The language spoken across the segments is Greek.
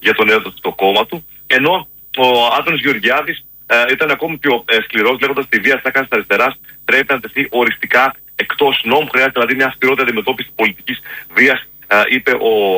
για τον έρωτα στο κόμμα του. Ενώ ο Άδωνης Γεωργιάδης ήταν ακόμη πιο σκληρός, λέγοντας ότι η βία της άκρας αριστεράς πρέπει να τεθεί οριστικά εκτός νόμου. Χρειάζεται δηλαδή μια αυστηρότερη αντιμετώπιση πολιτικής βίας, είπε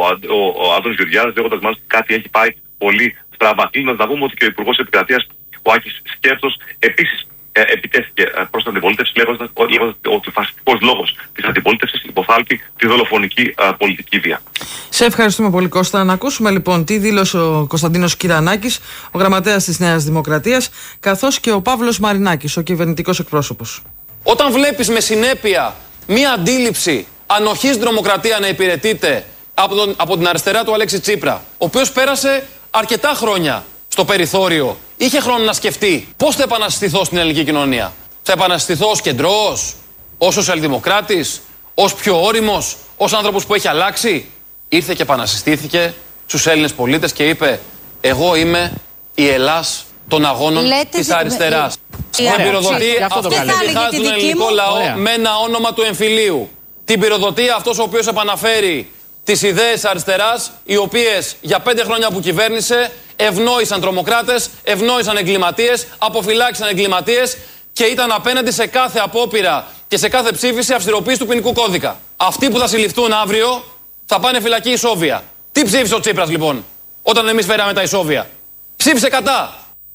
ο Άδωνης Γεωργιάδης, λέγοντας μάλιστα ότι κάτι έχει πάει πολύ στραβά. Κλείνοντας, να πούμε ότι και ο Υπουργός Επικρατείας, ο Άκης Σκέρτος, επίσης επιτέθηκε προς την αντιπολίτευση, λέγοντας ότι ο φασιστικός λόγος της αντιπολίτευσης υποφάλπει τη δολοφονική πολιτική βία. Σε ευχαριστούμε πολύ, Κώστα. Να ακούσουμε λοιπόν τι δήλωσε ο Κωνσταντίνος Κυρανάκης, ο γραμματέας της Νέας Δημοκρατίας, καθώς και ο Παύλος Μαρινάκης, ο κυβερνητικός εκπρόσωπος. Όταν βλέπεις με συνέπεια μία αντίληψη ανοχής τρομοκρατία να υπηρετείται από την αριστερά του Αλέξη Τσίπρα, ο οποίος πέρασε αρκετά χρόνια στο περιθώριο, είχε χρόνο να σκεφτεί πώς θα επαναστηθώ στην ελληνική κοινωνία. Θα επαναστηθώ ως κεντρώος, ως σοσιαλδημοκράτης, ως πιο όριμος, ως άνθρωπος που έχει αλλάξει. Ήρθε και επανασυστήθηκε στους Έλληνες πολίτες και είπε: εγώ είμαι η Ελλάς των αγώνων της αριστεράς. Την πυροδοτεί αυτό που διχάζει τον ελληνικό λαό με ένα όνομα του εμφυλίου. Την πυροδοτεί αυτός ο οποίος επαναφέρει τις ιδέες αριστεράς, οι οποίες για 5 χρόνια που κυβέρνησε ευνόησαν τρομοκράτες, ευνόησαν εγκληματίες, αποφυλάξαν εγκληματίες και ήταν απέναντι σε κάθε απόπειρα και σε κάθε ψήφιση αυστηροποίηση του ποινικού κώδικα. Αυτοί που θα συλληφθούν αύριο θα πάνε φυλακή ισόβια. Τι ψήφισε ο Τσίπρας λοιπόν, όταν εμείς φέραμε τα ισόβια? Ψήφισε κατά.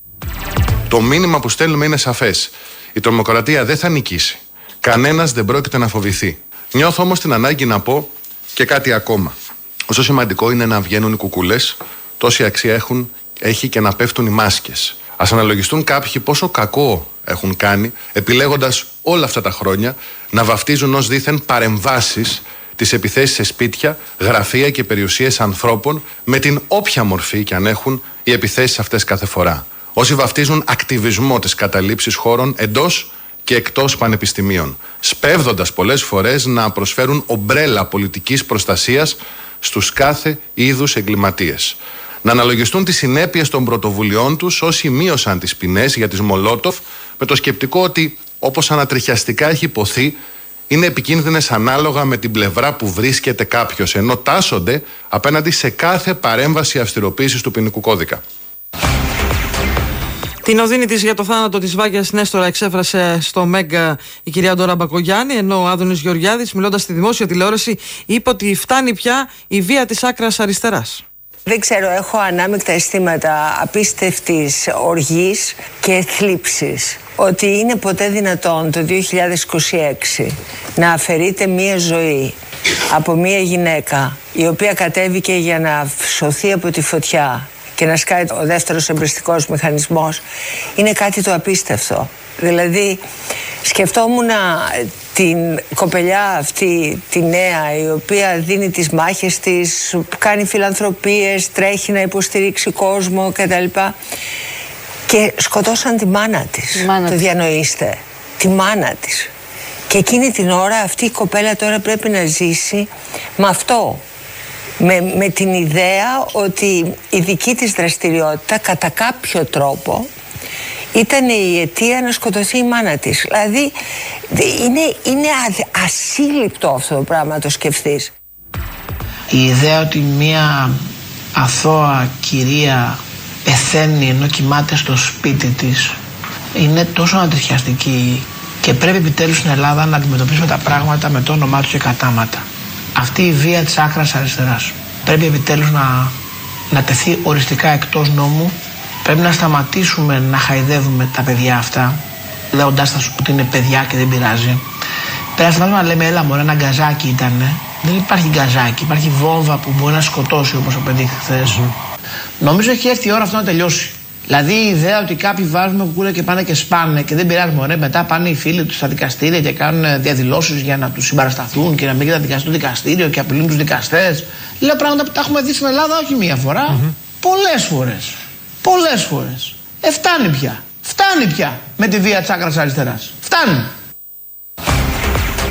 Το μήνυμα που στέλνουμε είναι σαφές. Η τρομοκρατία δεν θα νικήσει. Κανένας δεν πρόκειται να φοβηθεί. Νιώθω όμως την ανάγκη να πω και κάτι ακόμα. Όσο σημαντικό είναι να βγαίνουν οι κουκουλές, τόση αξία έχει και να πέφτουν οι μάσκες. Ας αναλογιστούν κάποιοι πόσο κακό έχουν κάνει, επιλέγοντας όλα αυτά τα χρόνια να βαφτίζουν ως δήθεν παρεμβάσεις τις επιθέσεις σε σπίτια, γραφεία και περιουσίες ανθρώπων, με την όποια μορφή κι αν έχουν οι επιθέσεις αυτές κάθε φορά. Όσοι βαφτίζουν ακτιβισμό τις καταλήψεις χώρων εντός και εκτός πανεπιστημίων, σπέβδοντας πολλές φορές να προσφέρουν ομπρέλα πολιτικής προστασίας στους κάθε είδους εγκληματίες. Να αναλογιστούν τις συνέπειες των πρωτοβουλειών τους όσοι μείωσαν τις ποινές για τις Μολότοφ, με το σκεπτικό ότι, όπως ανατριχιαστικά έχει υποθεί, είναι επικίνδυνες ανάλογα με την πλευρά που βρίσκεται κάποιος, ενώ τάσσονται απέναντι σε κάθε παρέμβαση αυστηροποίησης του ποινικού κώδικα. Την οδύνη της για το θάνατο της Βάγιας Νέστορα εξέφρασε στο Μέγκα η κυρία Ντόρα Μπακογιάννη, ενώ ο Άδωνης Γεωργιάδης, μιλώντας στη δημόσια τηλεόραση, είπε ότι φτάνει πια η βία της άκρας αριστεράς. Δεν ξέρω, έχω ανάμεικτα αισθήματα απίστευτης οργής και θλίψης. Ότι είναι ποτέ δυνατόν το 2026 να αφαιρείται μία ζωή από μία γυναίκα η οποία κατέβηκε για να σωθεί από τη φωτιά και να σκάει ο δεύτερος εμπριστικός μηχανισμός, είναι κάτι το απίστευτο. Δηλαδή σκεφτόμουν την κοπελιά αυτή, τη νέα, η οποία δίνει τις μάχες της, κάνει φιλανθρωπίες, τρέχει να υποστηρίξει κόσμο κτλ. Και σκοτώσαν τη μάνα της. Το διανοείστε? Τη μάνα της. Και εκείνη την ώρα αυτή η κοπέλα τώρα πρέπει να ζήσει με αυτό. Με την ιδέα ότι η δική της δραστηριότητα κατά κάποιο τρόπο ήταν η αιτία να σκοτωθεί η μάνα της. Δηλαδή είναι ασύλληπτο αυτό το πράγμα να το σκεφτείς. Η ιδέα ότι μία αθώα κυρία πεθαίνει ενώ κοιμάται στο σπίτι της είναι τόσο ανατριχιαστική και πρέπει επιτέλους στην Ελλάδα να αντιμετωπίσουμε τα πράγματα με το όνομά τους και κατάματα. Αυτή η βία της άκρας αριστεράς πρέπει επιτέλους να τεθεί οριστικά εκτός νόμου. Πρέπει να σταματήσουμε να χαϊδεύουμε τα παιδιά αυτά, λέγοντάς τα ότι είναι παιδιά και δεν πειράζει. Πρέπει να λέμε, έλα μωρέ, ένα γκαζάκι ήτανε. Δεν υπάρχει γκαζάκι, υπάρχει βόμβα που μπορεί να σκοτώσει, όπως απεδείχθη χθες. Νομίζω έχει έρθει η ώρα αυτό να τελειώσει. Δηλαδή η ιδέα ότι κάποιοι βάζουν κουκούλα και πάνε και σπάνε και δεν πειράζει μωρέ, μετά πάνε οι φίλοι τους στα δικαστήρια και κάνουν διαδηλώσεις για να τους συμπαρασταθούν και να μην καταδικαστούν το δικαστήριο και απειλούν τους δικαστές. Λέω πράγματα που τα έχουμε δει στην Ελλάδα όχι μία φορά, πολλές φορές. Πολλές φορές. Φτάνει πια. Φτάνει πια με τη βία της άκρας αριστεράς. Φτάνει.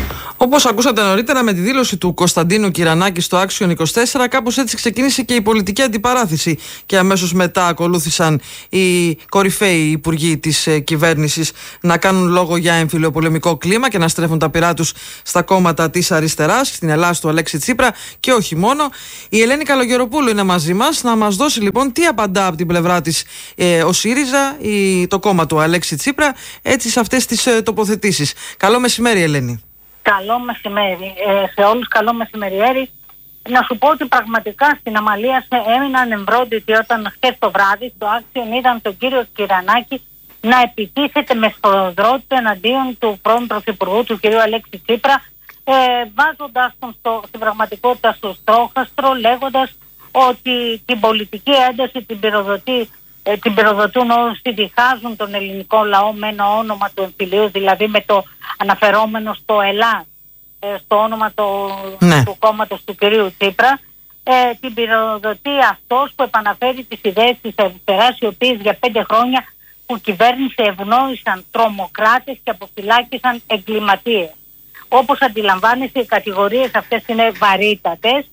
Όπως ακούσατε νωρίτερα, με τη δήλωση του Κωνσταντίνου Κυρανάκη στο Action 24, κάπως έτσι ξεκίνησε και η πολιτική αντιπαράθεση. Και αμέσως μετά ακολούθησαν οι κορυφαίοι υπουργοί της κυβέρνησης να κάνουν λόγο για εμφυλιοπολεμικό κλίμα και να στρέφουν τα πυρά τους στα κόμματα της αριστεράς, στην Ελλάδα του Αλέξη Τσίπρα και όχι μόνο. Η Ελένη Καλογεροπούλου είναι μαζί μας να μας δώσει λοιπόν τι απαντά από την πλευρά της ο ΣΥΡΙΖΑ, το κόμμα του Αλέξη Τσίπρα, έτσι σε αυτές τις τοποθετήσεις. Καλό μεσημέρι, Ελένη. Καλό μεσημέρι σε όλους, καλό μεσημεριέρι. Να σου πω ότι πραγματικά στην Αμαλία έμειναν εμβρόντιτοι όταν χθες το βράδυ στο Action είδαν τον κύριο Κυρανάκη να επιτίθεται με σφοδρότητα εναντίον του πρώην Πρωθυπουργού, του κυρίου Αλέξη Τσίπρα, βάζοντας τον στην πραγματικότητα στο στόχαστρο, λέγοντας ότι την πολιτική ένταση την πυροδοτούν όσοι διχάζουν τον ελληνικό λαό με ένα όνομα του εμφυλίου, δηλαδή με το αναφερόμενο στο ΕΛΑ, στο όνομα του κόμματος του κυρίου Τσίπρα. Την πυροδοτεί αυτός που επαναφέρει τις ιδέες της αριστεράς, οι οποίες για 5 χρόνια που κυβέρνησε ευνόησαν τρομοκράτες και αποφυλάκησαν εγκληματίες. Όπως αντιλαμβάνεσαι, οι κατηγορίες αυτές είναι βαρύτατες.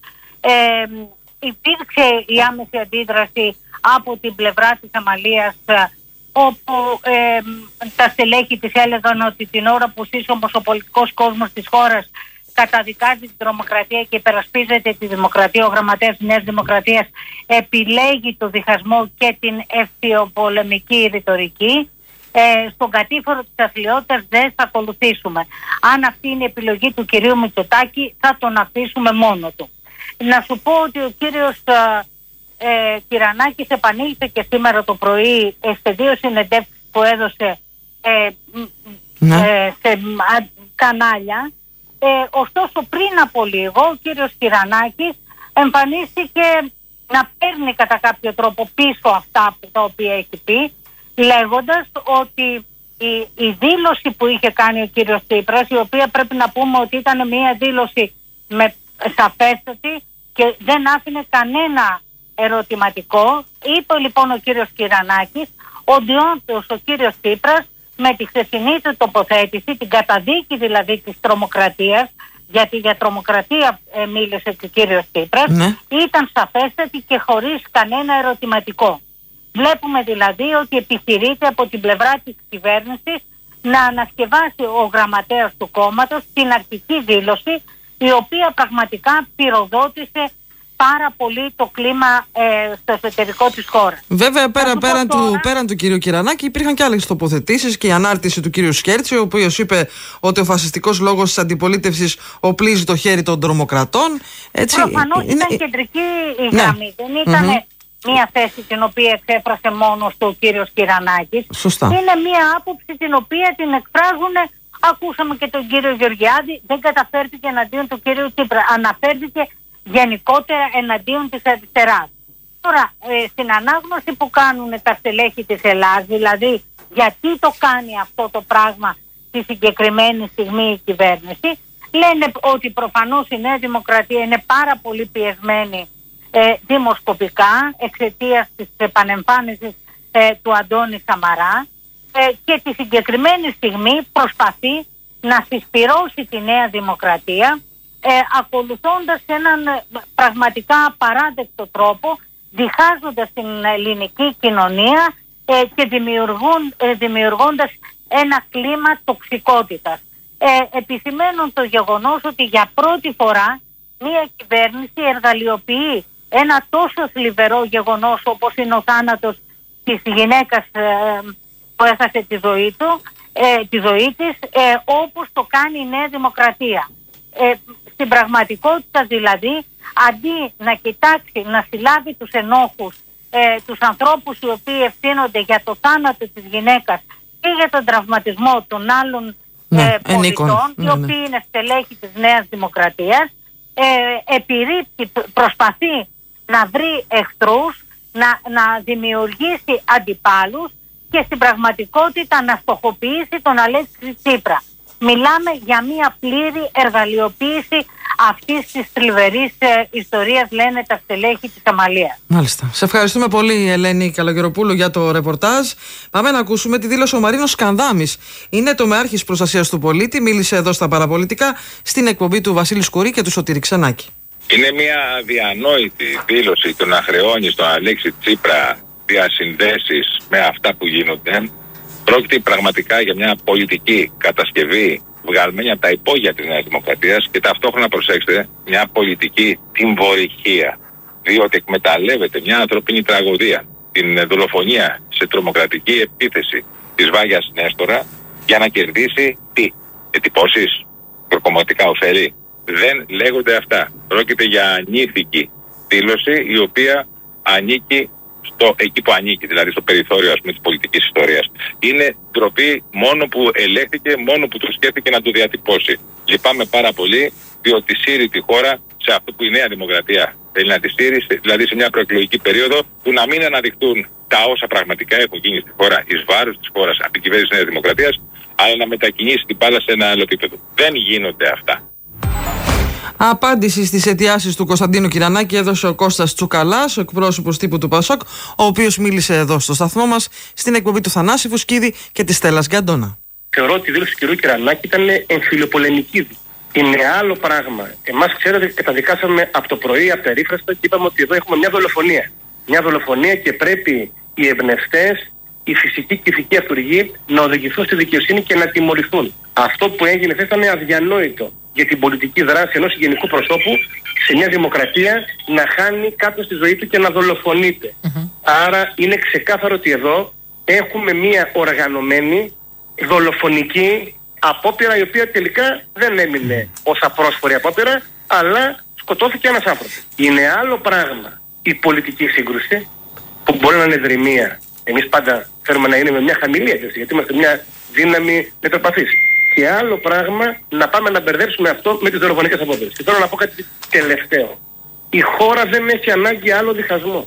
Υπήρξε η άμεση αντίδραση από την πλευρά της Αμαλίας, όπου τα στελέχη της έλεγαν ότι την ώρα που σύσσωμος ο πολιτικός κόσμος της χώρας καταδικάζει την τρομοκρατία και υπερασπίζεται τη δημοκρατία, ο γραμματέας της Νέας Δημοκρατίας επιλέγει το διχασμό και την ευθυοπολεμική ρητορική. Στον κατήφορο της αθλειότητας δεν θα ακολουθήσουμε. Αν αυτή είναι η επιλογή του κυρίου Μητσοτάκη, θα τον αφήσουμε μόνο του. Να σου πω ότι ο κύριος Κυρανάκης επανήλθε και σήμερα το πρωί σε 2 συνεντεύξεις που έδωσε σε κανάλια. Ωστόσο πριν από λίγο ο κύριος Κυρανάκης εμφανίστηκε να παίρνει κατά κάποιο τρόπο πίσω αυτά τα οποία έχει πει, λέγοντας ότι η δήλωση που είχε κάνει ο κύριος Τσίπρας, η οποία πρέπει να πούμε ότι ήταν μια δήλωση με σαφέστατη και δεν άφηνε κανένα ερωτηματικό, είπε λοιπόν ο κύριος Κυρανάκης ότι όντως ο κύριος Τσίπρας με τη χθεσινή του τοποθέτηση, την καταδίκη δηλαδή της τρομοκρατίας, γιατί για τρομοκρατία μίλησε και ο κύριος Τσίπρας, ήταν σαφέστατη και χωρίς κανένα ερωτηματικό. Βλέπουμε δηλαδή ότι επιχειρείται από την πλευρά της κυβέρνησης να ανασκευάσει ο γραμματέας του κόμματος την αρχική δήλωση, η οποία πραγματικά πυροδότησε πάρα πολύ το κλίμα στο εσωτερικό της χώρας. Βέβαια, πέραν του κυρίου Κυρανάκη, υπήρχαν και άλλες τοποθετήσεις και η ανάρτηση του κυρίου Σκέρτσι, ο οποίος είπε ότι ο φασιστικός λόγος της αντιπολίτευσης οπλίζει το χέρι των τρομοκρατών. Προφανώς ήταν κεντρική η γραμμή. Δεν ήταν μία θέση την οποία εξέφρασε μόνος του ο κύριος Κυρανάκης. Σωστά. Είναι μία άποψη την οποία την εκφράζουν. Ακούσαμε και τον κύριο Γεωργιάδη, δεν καταφέρθηκε εναντίον του κύριου Τσίπρα. Αναφέρθηκε γενικότερα εναντίον της αριστεράς. Τώρα, στην ανάγνωση που κάνουν τα στελέχη της Ελλάδας, δηλαδή γιατί το κάνει αυτό το πράγμα στη συγκεκριμένη στιγμή η κυβέρνηση, λένε ότι προφανώς η Νέα Δημοκρατία είναι πάρα πολύ πιεσμένη δημοσκοπικά εξαιτίας της επανεμφάνισης του Αντώνη Σαμαρά και τη συγκεκριμένη στιγμή προσπαθεί να συσπυρώσει τη Νέα Δημοκρατία ακολουθώντας έναν πραγματικά απαράδεκτο τρόπο, διχάζοντας την ελληνική κοινωνία και δημιουργώντας ένα κλίμα τοξικότητας. Επισημαίνουν το γεγονός ότι για πρώτη φορά μια κυβέρνηση εργαλειοποιεί ένα τόσο θλιβερό γεγονός όπως είναι ο θάνατος της γυναίκας που έχασε τη ζωή της, όπως το κάνει η Νέα Δημοκρατία. Στην πραγματικότητα δηλαδή, αντί να κοιτάξει, να συλλάβει τους ενόχους, τους ανθρώπους οι οποίοι ευθύνονται για το θάνατο της γυναίκας και για τον τραυματισμό των άλλων πολιτών, οι οποίοι είναι στελέχοι της Νέας Δημοκρατίας, επιρρύπτει, προσπαθεί να βρει εχθρούς, να δημιουργήσει αντιπάλους και στην πραγματικότητα να στοχοποιήσει τον Αλέξη Τσίπρα. Μιλάμε για μια πλήρη εργαλειοποίηση αυτής της θλιβερής ιστορίας, λένε τα στελέχη της Αμαλίας. Μάλιστα. Σε ευχαριστούμε πολύ, Ελένη Καλογεροπούλου, για το ρεπορτάζ. Πάμε να ακούσουμε τη δήλωση ο Μαρίνος Σκανδάμης. Είναι τομεάρχης προστασίας του πολίτη. Μίλησε εδώ στα Παραπολιτικά στην εκπομπή του Βασίλη Σκουρή και του Σωτήρη Ξενάκη. Είναι μια αδιανόητη δήλωση του να χρεώνει στον Αλέξη Τσίπρα διασυνδέσεις με αυτά που γίνονται. Πρόκειται πραγματικά για μια πολιτική κατασκευή βγαλμένη από τα υπόγεια της Νέας Δημοκρατίας και ταυτόχρονα, προσέξτε, μια πολιτική τιμωρυχία. Διότι εκμεταλλεύεται μια ανθρωπίνη τραγωδία, την δολοφονία σε τρομοκρατική επίθεση της Βάγιας Νέστορα, για να κερδίσει τι? Εντυπώσεις, προκομματικά ωφέλη. Δεν λέγονται αυτά. Πρόκειται για ανήθικη δήλωση, η οποία ανήκει εκεί που ανήκει, δηλαδή στο περιθώριο, ας πούμε, της πολιτικής ιστορίας. Είναι ντροπή μόνο που ελέγχθηκε, μόνο που το σκέφτηκε να το διατυπώσει. Λυπάμαι πάρα πολύ, διότι σύρει τη χώρα σε αυτό που η Νέα Δημοκρατία θέλει να τη στείλει, δηλαδή σε μια προεκλογική περίοδο που να μην αναδειχτούν τα όσα πραγματικά έχουν γίνει στη χώρα εις βάρος της χώρας από την κυβέρνηση της Νέας Δημοκρατίας, αλλά να μετακινήσει την μπάλα σε ένα άλλο επίπεδο. Δεν γίνονται αυτά. Απάντηση στις αιτιάσεις του Κωνσταντίνου Κυρανάκη έδωσε ο Κώστας Τσουκαλάς, ο εκπρόσωπος τύπου του ΠΑΣΟΚ, ο οποίος μίλησε εδώ στο σταθμό μας στην εκπομπή του Θανάση Φουσκίδη και της Στέλλας Γκαντόνα. Θεωρώ ότι η δήλωση του κ. Κυρανάκη ήταν εμφυλιοπολεμική. Είναι άλλο πράγμα. Εμάς, ξέρετε, καταδικάσαμε από το πρωί, από τα Ερήφραστα, και είπαμε ότι εδώ έχουμε μια δολοφονία. Μια δολοφονία και πρέπει οι εμπνευστές, οι φυσικοί και οι ηθικοί αυτούργοι να οδηγηθούν στη δικαιοσύνη και να τιμωρηθούν. Αυτό που έγινε θα ήταν αδιανόητο για την πολιτική δράση ενός γενικού προσώπου σε μια δημοκρατία να χάνει κάποιος τη ζωή του και να δολοφονείται. Άρα είναι ξεκάθαρο ότι εδώ έχουμε μια οργανωμένη δολοφονική απόπειρα, η οποία τελικά δεν έμεινε ως απρόσφορη απόπειρα, αλλά σκοτώθηκε ένας άνθρωπος. Είναι άλλο πράγμα η πολιτική σύγκρουση, που μπορεί να είναι δρυμία. Εμείς πάντα θέλουμε να είναι με μια χαμηλή ένταση, γιατί είμαστε μια δύναμη μετροπαθής. Και άλλο πράγμα να πάμε να μπερδέψουμε αυτό με τις δολοφονικές απόπειρες. Και θέλω να πω κάτι τελευταίο. Η χώρα δεν έχει ανάγκη άλλο διχασμό.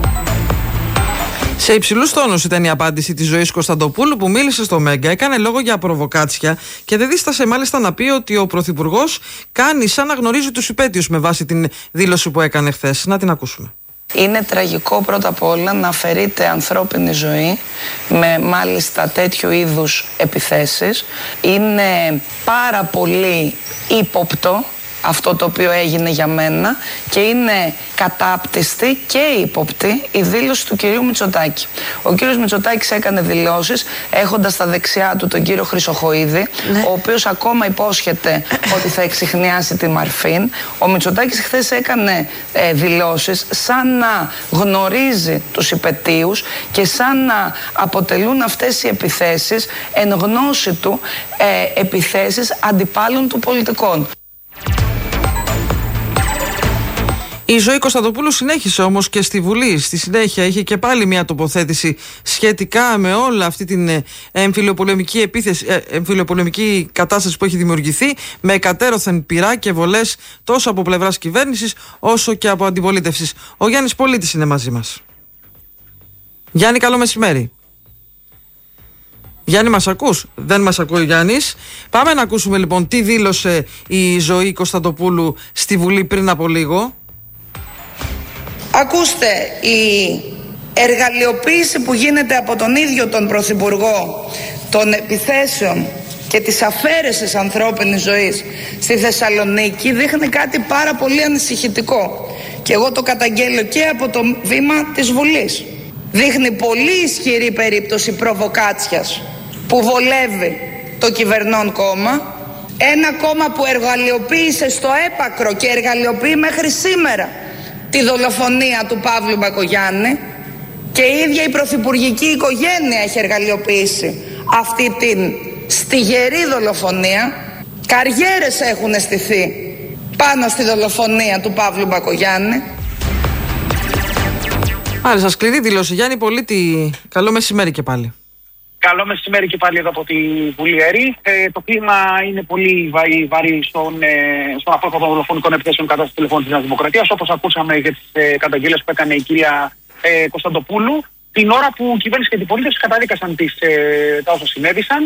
Σε υψηλούς τόνους ήταν η απάντηση της Ζωής Κωνσταντοπούλου, που μίλησε στο Μέγκα, έκανε λόγο για προβοκάτσια και δεν δίστασε μάλιστα να πει ότι ο Πρωθυπουργός κάνει σαν να γνωρίζει τους υπαίτιους με βάση την δήλωση που έκανε χθες. Να την ακούσουμε. Είναι τραγικό πρώτα απ' όλα να αφαιρείται ανθρώπινη ζωή με μάλιστα τέτοιου είδους επιθέσεις. Είναι πάρα πολύ ύποπτο αυτό το οποίο έγινε για μένα και είναι κατάπτυστη και ύποπτη η δήλωση του κυρίου Μητσοτάκη. Ο κύριος Μητσοτάκης έκανε δηλώσεις έχοντας στα δεξιά του τον κύριο Χρυσοχοΐδη, ο οποίος ακόμα υπόσχεται ότι θα εξιχνιάσει τη Μαρφίν. Ο Μητσοτάκης χθες έκανε δηλώσεις σαν να γνωρίζει τους υπαιτίους και σαν να αποτελούν αυτές οι επιθέσεις εν γνώση του επιθέσεις αντιπάλων του πολιτικών. Η Ζωή Κωνσταντοπούλου συνέχισε όμως και στη Βουλή. Στη συνέχεια είχε και πάλι μια τοποθέτηση σχετικά με όλα αυτή την εμφυλιοπολεμική κατάσταση που έχει δημιουργηθεί, με εκατέρωθεν πυρά και βολές τόσο από πλευράς κυβέρνησης όσο και από αντιπολίτευσης. Ο Γιάννης Πολίτης είναι μαζί μας. Γιάννη, καλό μεσημέρι. Γιάννη, μας ακούς? Δεν μας ακούει ο Γιάννης. Πάμε να ακούσουμε λοιπόν τι δήλωσε η Ζωή Κωνσταντοπούλου στη Βουλή πριν από λίγο. Ακούστε, η εργαλειοποίηση που γίνεται από τον ίδιο τον Πρωθυπουργό των επιθέσεων και της αφαίρεσης ανθρώπινης ζωής στη Θεσσαλονίκη δείχνει κάτι πάρα πολύ ανησυχητικό. Και εγώ το καταγγέλλω και από το βήμα της Βουλής. Δείχνει πολύ ισχυρή περίπτωση προβοκάτσιας που βολεύει το κυβερνών κόμμα. Ένα κόμμα που εργαλειοποίησε στο έπακρο και εργαλειοποιεί μέχρι σήμερα τη δολοφονία του Παύλου Μπακογιάννη, και η ίδια η πρωθυπουργική οικογένεια έχει εργαλειοποιήσει αυτή την στιγερή δολοφονία. Καριέρες έχουν στηθεί πάνω στη δολοφονία του Παύλου Μπακογιάννη. Μάλιστα, σκληρή δήλωση. Γιάννη Πολίτη, καλό μεσημέρι και πάλι. Καλό μεσημέρι και πάλι εδώ από τη Βουλή Ερή. Το κλίμα είναι πολύ βαρύ στον απόφατο των δολοφονικών επιθέσεων κατά της τηλεφώνου της Νέας Δημοκρατίας, όπως ακούσαμε για τις καταγγελίες που έκανε η κυρία Κωνσταντοπούλου, την ώρα που η κυβέρνηση και η αντιπολίτευση καταδίκασαν τα όσα συνέβησαν.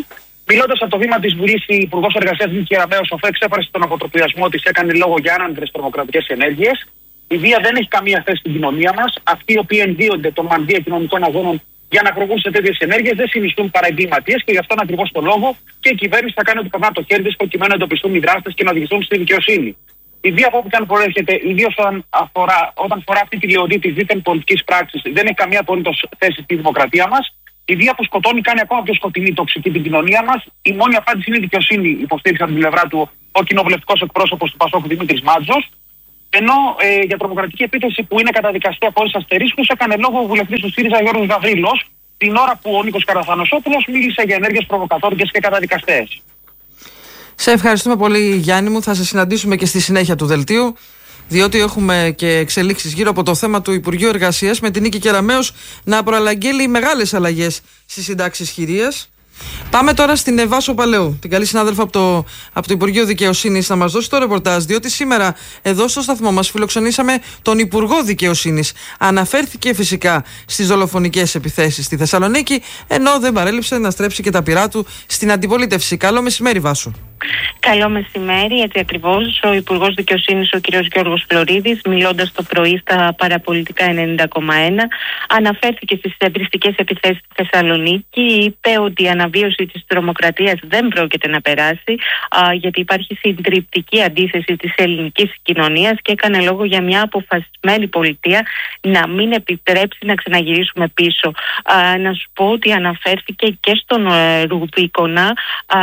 Μιλώντας από το βήμα της Βουλής, η Υπουργός Εργασίας Νίκη Κεραμέως εξέφρασε τον αποτροπιασμό της, έκανε λόγο για άνανδρες τρομοκρατικές ενέργειες. Η βία δεν έχει καμία θέση στην κοινωνία μας. Αυτοί οι οποίοι ενδύονται των μανδύα κοινωνικών αγώνων για να προβούν σε τέτοιες ενέργειες δεν συνιστούν παρά εγκληματίες και γι' αυτόν ακριβώς τον λόγο και η κυβέρνηση θα κάνει ό,τι περνά το χέρι της προκειμένου να εντοπιστούν οι δράστες και να οδηγηθούν στη δικαιοσύνη. Η βία από όπου και αν προέρχεται, ιδίως όταν αφορά αυτή τη λεωδή της δίθεν πολιτικής πράξης, δεν έχει καμία απολύτως θέση στη δημοκρατία μας. Η βία που σκοτώνει κάνει ακόμα πιο σκοτεινή, τοξική την κοινωνία μας. Η μόνη απάντηση είναι η δικαιοσύνη, υποστήριξε από την πλευρά του ο κοινοβουλευτικός εκπρόσωπος του Πασόκ Δημήτρης Μάτζος. Ενώ για τρομοκρατική επίθεση που είναι καταδικαστέα χωρίς αστερίσκους έκανε λόγο ο βουλευτής του ΣΥΡΙΖΑ Γιώργος Γαβρίλος, την ώρα που ο Νίκος Καραθανοσόπουλος μίλησε για ενέργειες προβοκατόρικες και καταδικαστές. Σε ευχαριστούμε πολύ, Γιάννη μου. Θα σε συναντήσουμε και στη συνέχεια του δελτίου, διότι έχουμε και εξελίξεις γύρω από το θέμα του Υπουργείου Εργασίας, με την Νίκη Κεραμέως να προαναγγέλει μεγάλες αλλαγές στις συντάξεις χειρίας. Πάμε τώρα στην Βάσο Παλαιού, την καλή συνάδελφο από το Υπουργείο Δικαιοσύνης, να μας δώσει το ρεπορτάζ, διότι σήμερα εδώ στο σταθμό μας φιλοξενήσαμε τον Υπουργό Δικαιοσύνης. Αναφέρθηκε φυσικά στις δολοφονικές επιθέσεις στη Θεσσαλονίκη, ενώ δεν παρέλειψε να στρέψει και τα πυρά του στην αντιπολίτευση. Καλό μεσημέρι, Βάσο. Καλό μεσημέρι, έτσι ακριβώς. Ο Υπουργός Δικαιοσύνης, ο κ. Γιώργος Φλωρίδης, μιλώντας το πρωί στα παραπολιτικά 90,1, αναφέρθηκε στις εμπριστικές επιθέσεις στη Θεσσαλονίκη. Είπε ότι η αναβίωση της τρομοκρατίας δεν πρόκειται να περάσει, γιατί υπάρχει συντριπτική αντίθεση της ελληνικής κοινωνίας, και έκανε λόγο για μια αποφασισμένη πολιτεία να μην επιτρέψει να ξαναγυρίσουμε πίσω. Να σου πω ότι αναφέρθηκε και στον Ρουμπίκονα,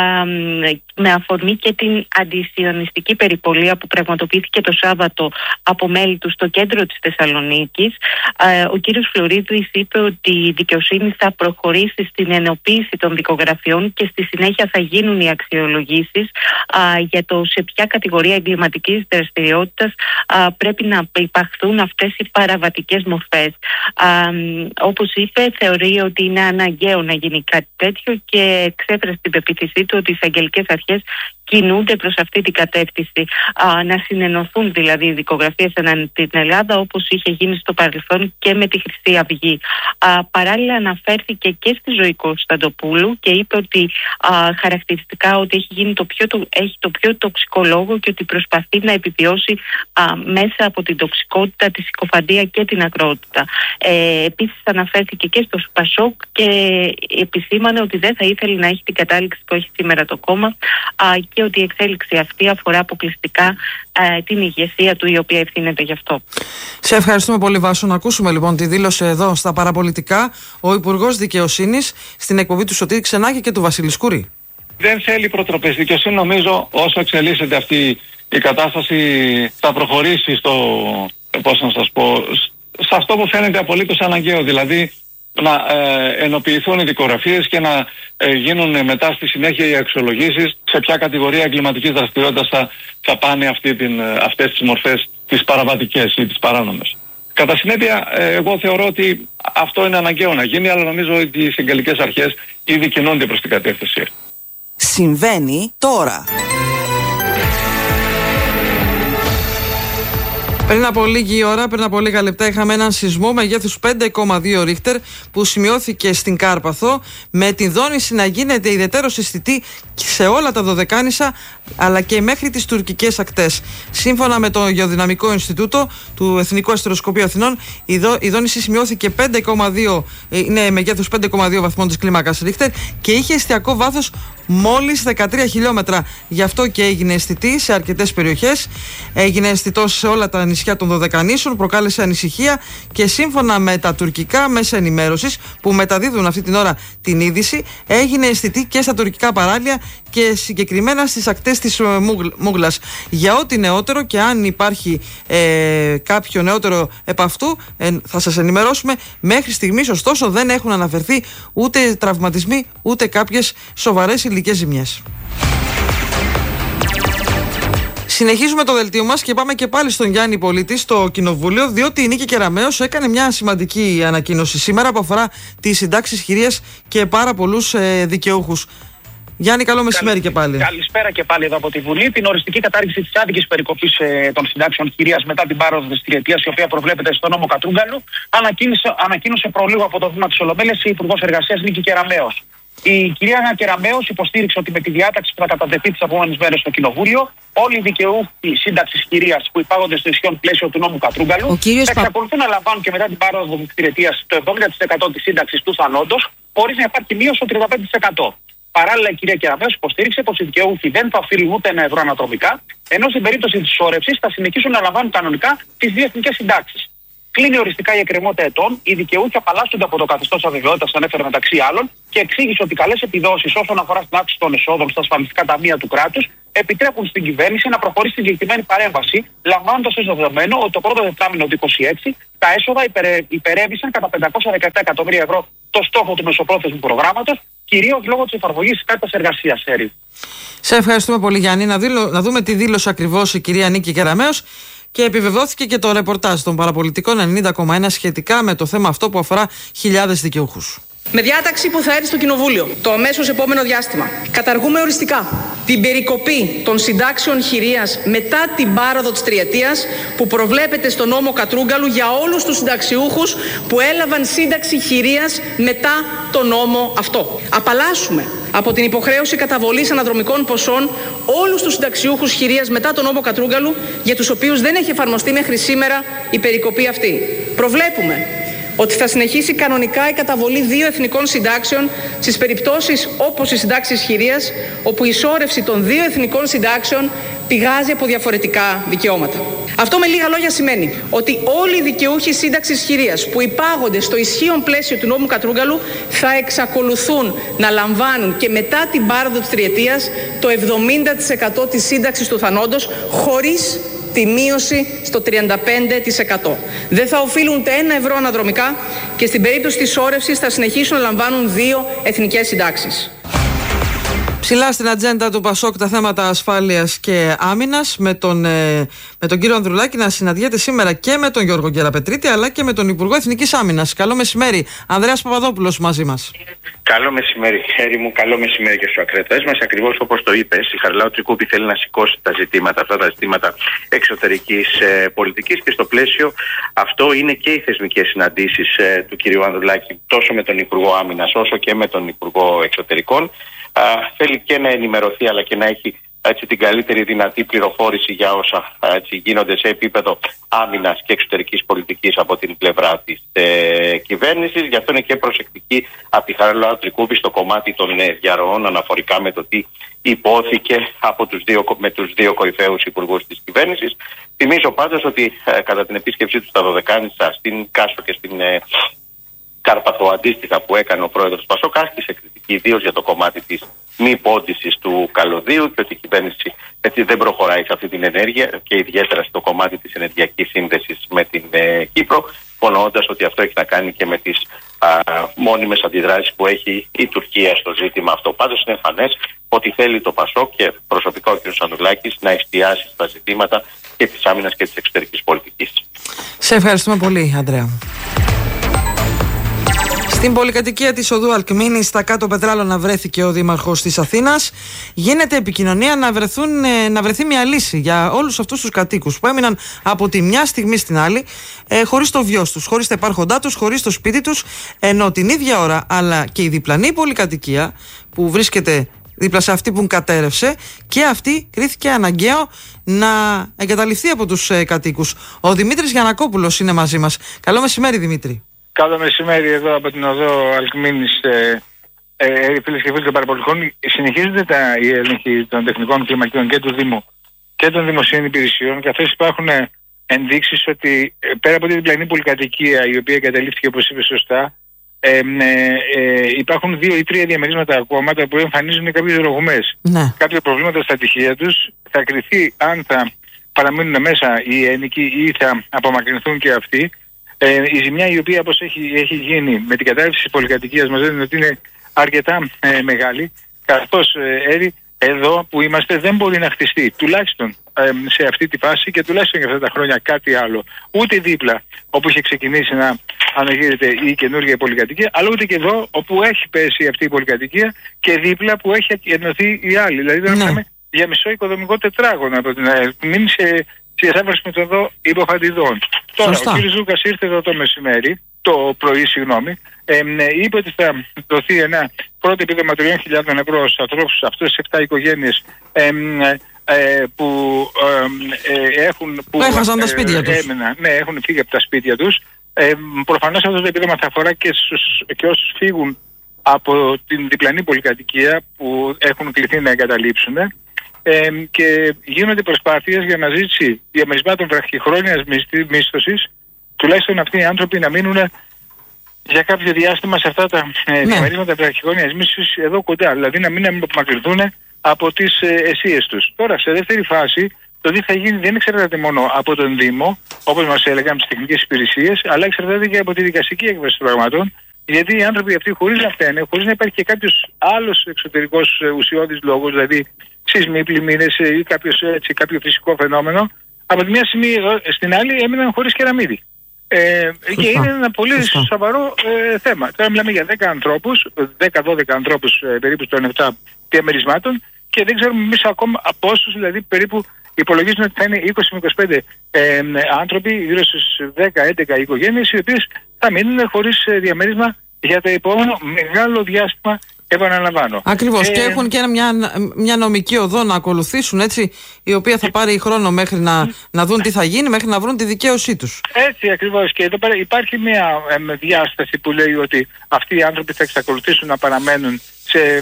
με αφορμή και την αντισιωνιστική περιπολία που πραγματοποιήθηκε το Σάββατο από μέλη του στο κέντρο της Θεσσαλονίκης. Ο κύριος Φλωρίδης είπε ότι η δικαιοσύνη θα προχωρήσει στην ενοποίηση των δικογραφιών και στη συνέχεια θα γίνουν οι αξιολογήσεις για το σε ποια κατηγορία εγκληματικής δραστηριότητας πρέπει να υπαχθούν αυτές οι παραβατικές μορφές. Όπως είπε, θεωρεί ότι είναι αναγκαίο να γίνει κάτι τέτοιο και εξέφρασε την πεποίθησή του ότι οι εισαγγελικές αρχές κινούνται προς αυτή την κατεύθυνση, να συνενωθούν δηλαδή οι δικογραφίες ανά την Ελλάδα, όπως είχε γίνει στο παρελθόν και με τη Χρυσή Αυγή. Παράλληλα αναφέρθηκε και στη Ζωή Κωνσταντοπούλου και είπε ότι χαρακτηριστικά ότι έχει γίνει έχει το πιο τοξικό λόγο και ότι προσπαθεί να επιβιώσει μέσα από την τοξικότητα, τη συκοφαντία και την ακρότητα. Επίσης αναφέρθηκε και στο Πασόκ και επισήμανε ότι δεν θα ήθελε να έχει την κατάληξη που έχει σήμερα το κόμμα, και ότι η εξέλιξη αυτή αφορά αποκλειστικά την ηγεσία του, η οποία ευθύνεται γι' αυτό. Σε ευχαριστούμε πολύ, Βάσο. Να ακούσουμε λοιπόν τη δήλωση εδώ στα παραπολιτικά ο Υπουργός Δικαιοσύνης στην εκπομπή του Σωτήρη Ξενάκη και του Βασίλη Σκουρή. Δεν θέλει προτροπές. Δικαιοσύνη, νομίζω, όσο εξελίσσεται αυτή η κατάσταση, θα προχωρήσει σε αυτό που φαίνεται απολύτως αναγκαίο, δηλαδή να ενοποιηθούν οι δικογραφίες και να γίνουν μετά στη συνέχεια οι αξιολογήσεις σε ποια κατηγορία εγκληματικής δραστηριότητας θα πάνε αυτές τις μορφές, τις παραβατικές ή τις παράνομες. Κατά συνέπεια, εγώ θεωρώ ότι αυτό είναι αναγκαίο να γίνει, αλλά νομίζω ότι οι εισαγγελικές αρχές ήδη κινούνται προς την κατεύθυνση. Συμβαίνει τώρα. Πριν από λίγη ώρα, πριν από λίγα λεπτά, είχαμε έναν σεισμό μεγέθους 5,2 ρίχτερ που σημειώθηκε στην Κάρπαθο, με την δόνηση να γίνεται ιδιαιτέρως αισθητή σε όλα τα Δωδεκάνησα αλλά και μέχρι τις τουρκικές ακτές. Σύμφωνα με το Γεωδυναμικό Ινστιτούτο του Εθνικού Αστεροσκοπείου Αθηνών, η δόνηση σημειώθηκε 5,2, είναι μεγέθους 5,2 βαθμών της κλίμακας ρίχτερ και είχε εστιακό βάθος μόλις 13 χιλιόμετρα. Γι' αυτό και έγινε αισθητή σε αρκετές περιοχές. Έγινε αισθητό σε όλα τα νησιά των Δωδεκανήσων, προκάλεσε ανησυχία και σύμφωνα με τα τουρκικά μέσα ενημέρωσης που μεταδίδουν αυτή την ώρα την είδηση, έγινε αισθητή και στα τουρκικά παράλια και συγκεκριμένα στις ακτές της Μούγλας. Για ό,τι νεότερο και αν υπάρχει κάποιο νεότερο επ' αυτού, θα σας ενημερώσουμε. Μέχρι στιγμής ωστόσο δεν έχουν αναφερθεί ούτε τραυματισμοί ούτε κάποιες σοβαρές υλικές ζημιές. Συνεχίζουμε το δελτίο μας και πάμε και πάλι στον Γιάννη Πολίτη στο Κοινοβούλιο, διότι η Νίκη Κεραμέως έκανε μια σημαντική ανακοίνωση σήμερα που αφορά τις συντάξεις χειρίας και πάρα πολλούς δικαιούχους. Γιάννη, καλό μεσημέρι και πάλι. Καλησπέρα και πάλι εδώ από τη Βουλή. Την οριστική κατάργηση της άδικης περικοπής των συντάξεων χειρίας μετά την πάροδο της τριετίας, η οποία προβλέπεται στο νόμο Κατρούγκαλου, ανακοίνωσε προλίγο από το βήμα της Ολομέλειας η Υπουργός Εργασίας Νίκη Κεραμέως. Η κυρία Κεραμέως υποστήριξε ότι με τη διάταξη που θα κατατεθεί τις επόμενες μέρες στο Κοινοβούλιο, όλοι οι δικαιούχοι σύνταξης χειρίας που υπάγονται στο ισχύον πλαίσιο του νόμου Κατρούγκαλου θα εξακολουθούν να λαμβάνουν και μετά την πάροδο της τριετίας το 70% της σύνταξης του θανόντος, χωρίς να υπάρχει μείωση στο 35%. Παράλληλα, η κυρία Κεραμέως υποστήριξε πως οι δικαιούχοι δεν θα οφείλουν ούτε ένα ευρώ αναδρομικά, ενώ στην περίπτωση της σώρευσης θα συνεχίσουν να λαμβάνουν κανονικά τις δύο εθνικές συντάξεις. Κλείνει οριστικά η εκκρεμότητα ετών, οι δικαιούχοι απαλλάσσονται από το καθεστώς αβεβαιότητας, ανέφερε μεταξύ άλλων, και εξήγησε ότι καλές επιδόσεις όσον αφορά στην αύξηση των εσόδων στα ασφαλιστικά ταμεία του κράτους επιτρέπουν στην κυβέρνηση να προχωρήσει στην συγκεκριμένη παρέμβαση, λαμβάνοντας ως δεδομένο ότι το πρώτο τετράμινο του 2026 τα έσοδα υπερέβησαν κατά 517 εκατομμύρια ευρώ το στόχο του μεσοπρόθεσμου προγράμματος, κυρίως λόγω της εφαρμογής της κάρτας εργασίας. Σε ευχαριστούμε πολύ, Γιάννη. Να δούμε τι δήλωσε ακριβώς η κυρία Νίκη Κεραμέως. Και επιβεβαιώθηκε και το ρεπορτάζ των παραπολιτικών 90,1 σχετικά με το θέμα αυτό που αφορά χιλιάδες δικαιούχους. Με διάταξη που θα έρθει στο Κοινοβούλιο το αμέσως επόμενο διάστημα, καταργούμε οριστικά την περικοπή των συντάξεων χειρίας μετά την πάροδο της τριετίας που προβλέπεται στο νόμο Κατρούγκαλου για όλους τους συνταξιούχους που έλαβαν σύνταξη χειρίας μετά το νόμο αυτό. Απαλλάσσουμε από την υποχρέωση καταβολής αναδρομικών ποσών όλους τους συνταξιούχους χειρίας μετά τον νόμο Κατρούγκαλου, για τους οποίους δεν έχει εφαρμοστεί μέχρι σήμερα η περικοπή αυτή. Προβλέπουμε ότι θα συνεχίσει κανονικά η καταβολή δύο εθνικών συντάξεων στις περιπτώσεις όπως οι συντάξεις χειρίας, όπου η σώρευση των δύο εθνικών συντάξεων πηγάζει από διαφορετικά δικαιώματα. Αυτό με λίγα λόγια σημαίνει ότι όλοι οι δικαιούχοι σύνταξης χειρίας που υπάγονται στο ισχύον πλαίσιο του νόμου Κατρούγκαλου θα εξακολουθούν να λαμβάνουν και μετά την πάροδο της τριετίας το 70% της σύνταξης του θανόντος, χωρίς τη μείωση στο 35%. Δεν θα οφείλουν ούτε ένα ευρώ αναδρομικά και στην περίπτωση της σώρευσης θα συνεχίσουν να λαμβάνουν δύο εθνικές συντάξεις. Ψηλά στην ατζέντα του Πασόκ τα θέματα ασφάλειας και άμυνας, με τον κύριο Ανδρουλάκη να συναντιέται σήμερα και με τον Γιώργο Γκεραπετρίτη αλλά και με τον Υπουργό Εθνικής Άμυνας. Καλό μεσημέρι. Ανδρέας Παπαδόπουλος μαζί μας. Καλό μεσημέρι, Χέρι μου. Καλό μεσημέρι και στους ακροατές μας. Ακριβώς όπως το είπες, η Χαριλάου Τρικούπη θέλει να σηκώσει τα ζητήματα, αυτά τα ζητήματα εξωτερικής πολιτικής, και στο πλαίσιο αυτό είναι και οι θεσμικές συναντήσεις του κυρίου Ανδρουλάκη, τόσο με τον Υπουργό Άμυνας όσο και με τον Υπουργό Εξωτερικών. Θέλει και να ενημερωθεί αλλά και να έχει την καλύτερη δυνατή πληροφόρηση για όσα γίνονται σε επίπεδο άμυνας και εξωτερικής πολιτικής από την πλευρά της κυβέρνησης. Γι' αυτό είναι και προσεκτική από τη Χαριλάου Τρικούπη στο κομμάτι των διαρροών αναφορικά με το τι υπόθηκε με τους δύο κορυφαίους υπουργούς της κυβέρνησης. Θυμίζω πάντως ότι κατά την επίσκεψή του στα Δωδεκάνησα, στην Κάσο και στην Κάρπαθο αντίστοιχα που έκανε ο πρόεδρος Πασόκ, άσκησε κριτική ιδίως για το κομμάτι της μη πόντισης του καλωδίου και ότι η κυβέρνηση δεν προχωράει σε αυτή την ενέργεια και ιδιαίτερα στο κομμάτι της ενεργειακής σύνδεσης με την Κύπρο, υπονοώντας ότι αυτό έχει να κάνει και με τις μόνιμες αντιδράσεις που έχει η Τουρκία στο ζήτημα αυτό. Πάντως είναι εμφανές ότι θέλει το Πασόκ και προσωπικά ο κ. Ανδρουλάκης να εστιάσει στα ζητήματα και της άμυνας και της εξωτερικής πολιτικής. Σε ευχαριστούμε πολύ, Ανδρέα. Στην πολυκατοικία της οδού Αλκμήνης, στα κάτω Πετράλωνα, βρέθηκε ο Δήμαρχος της Αθήνας. Γίνεται επικοινωνία να βρεθεί μια λύση για όλους αυτούς τους κατοίκους που έμειναν από τη μια στιγμή στην άλλη χωρίς το βιός τους, χωρίς τα υπάρχοντά τους, χωρίς το σπίτι τους, ενώ την ίδια ώρα αλλά και η διπλανή πολυκατοικία που βρίσκεται δίπλα σε αυτή που κατέρευσε, και αυτή κρίθηκε αναγκαίο να εγκαταλειφθεί από τους κατοίκους. Ο Δημήτρης Γιαννακόπουλος είναι μαζί μας. Καλό μεσημέρι, Δημήτρη. Καλό μεσημέρι εδώ από την οδό Αλκμήνης, φίλες και φίλοι των παραπολιτικών. Συνεχίζονται οι έλεγχοι των τεχνικών κλιμακίων και του Δήμου και των δημοσίων υπηρεσιών, καθώς υπάρχουν ενδείξεις ότι πέρα από την διπλανή πολυκατοικία, η οποία εγκαταλείφθηκε όπως είπε σωστά, υπάρχουν 2 ή 3 διαμερίσματα ακόμα τα που εμφανίζουν κάποιες ρογμές. Ναι. Κάποια προβλήματα στα τυχεία τους. Θα κριθεί αν θα παραμείνουν μέσα οι ένοικοι ή θα απομακρυνθούν και αυτοί. Η ζημιά η οποία όπως έχει γίνει με την κατάρρευση της πολυκατοικίας μας λένε ότι είναι αρκετά μεγάλη, καθώς εδώ που είμαστε δεν μπορεί να χτιστεί τουλάχιστον σε αυτή τη φάση και τουλάχιστον για αυτά τα χρόνια κάτι άλλο. Ούτε δίπλα όπου είχε ξεκινήσει να αναγείρεται η καινούργια πολυκατοικία, αλλά ούτε και εδώ όπου έχει πέσει αυτή η πολυκατοικία και δίπλα που έχει ενωθεί η άλλη. Δηλαδή δεν μιλάμε για μισό οικοδομικό τετράγωνο από την Αλκμήνη σε διασάβαση με το εδώ υποφαντιδών. Τώρα, ο κ. Ζούκας ήρθε εδώ το πρωί, είπε ότι θα δοθεί ένα πρώτο επίδομα 3.000 ευρώ στους ανθρώπους, αυτές τις 7 οικογένειες που έχουν. Που έχασαν τα σπίτια τους. Ναι, έχουν φύγει από τα σπίτια τους. Προφανώς αυτό το επίδομα θα αφορά και όσους φύγουν από την διπλανή πολυκατοικία που έχουν κληθεί να εγκαταλείψουν. Και γίνονται προσπάθειες για αναζήτηση διαμερισμάτων βραχυχρόνιας μίσθωσης, τουλάχιστον αυτοί οι άνθρωποι να μείνουν για κάποιο διάστημα σε αυτά τα διαμερίσματα βραχυχρόνιας μίσθωσης εδώ κοντά, δηλαδή να μην απομακρυνθούν από τις αισίες τους. Τώρα, σε δεύτερη φάση, το τι θα γίνει δεν εξαρτάται μόνο από τον Δήμο, όπως μας έλεγαν τις τεχνικές υπηρεσίες, αλλά εξαρτάται και από τη δικαστική έκβαση των πραγμάτων, γιατί οι άνθρωποι αυτοί χωρίς να φταίνε, χωρίς να υπάρχει και κάποιος άλλος εξωτερικός ουσιώδης λόγος, δηλαδή σεισμοί, πλημμύρες ή κάποιο φυσικό φαινόμενο, από τη μια στιγμή στην άλλη έμειναν χωρίς κεραμίδι. Και είναι ένα πολύ σοβαρό θέμα. Τώρα μιλάμε για 10 ανθρώπους, 10-12 ανθρώπους περίπου των 7 διαμερισμάτων και δεν ξέρουμε εμείς ακόμα από όσους, δηλαδή περίπου υπολογίζουν ότι θα είναι 20 με 25 άνθρωποι, γύρω στους 10-11 οικογένειες, οι οποίες θα μείνουν χωρίς διαμέρισμα για το επόμενο μεγάλο διάστημα, επαναλαμβάνω. Ακριβώς. Και έχουν και μια νομική οδό να ακολουθήσουν, έτσι, η οποία θα πάρει χρόνο μέχρι να δουν τι θα γίνει, μέχρι να βρουν τη δικαίωσή τους. Έτσι ακριβώς. Και εδώ πέρα υπάρχει μια διάσταση που λέει ότι αυτοί οι άνθρωποι θα εξακολουθήσουν να παραμένουν σε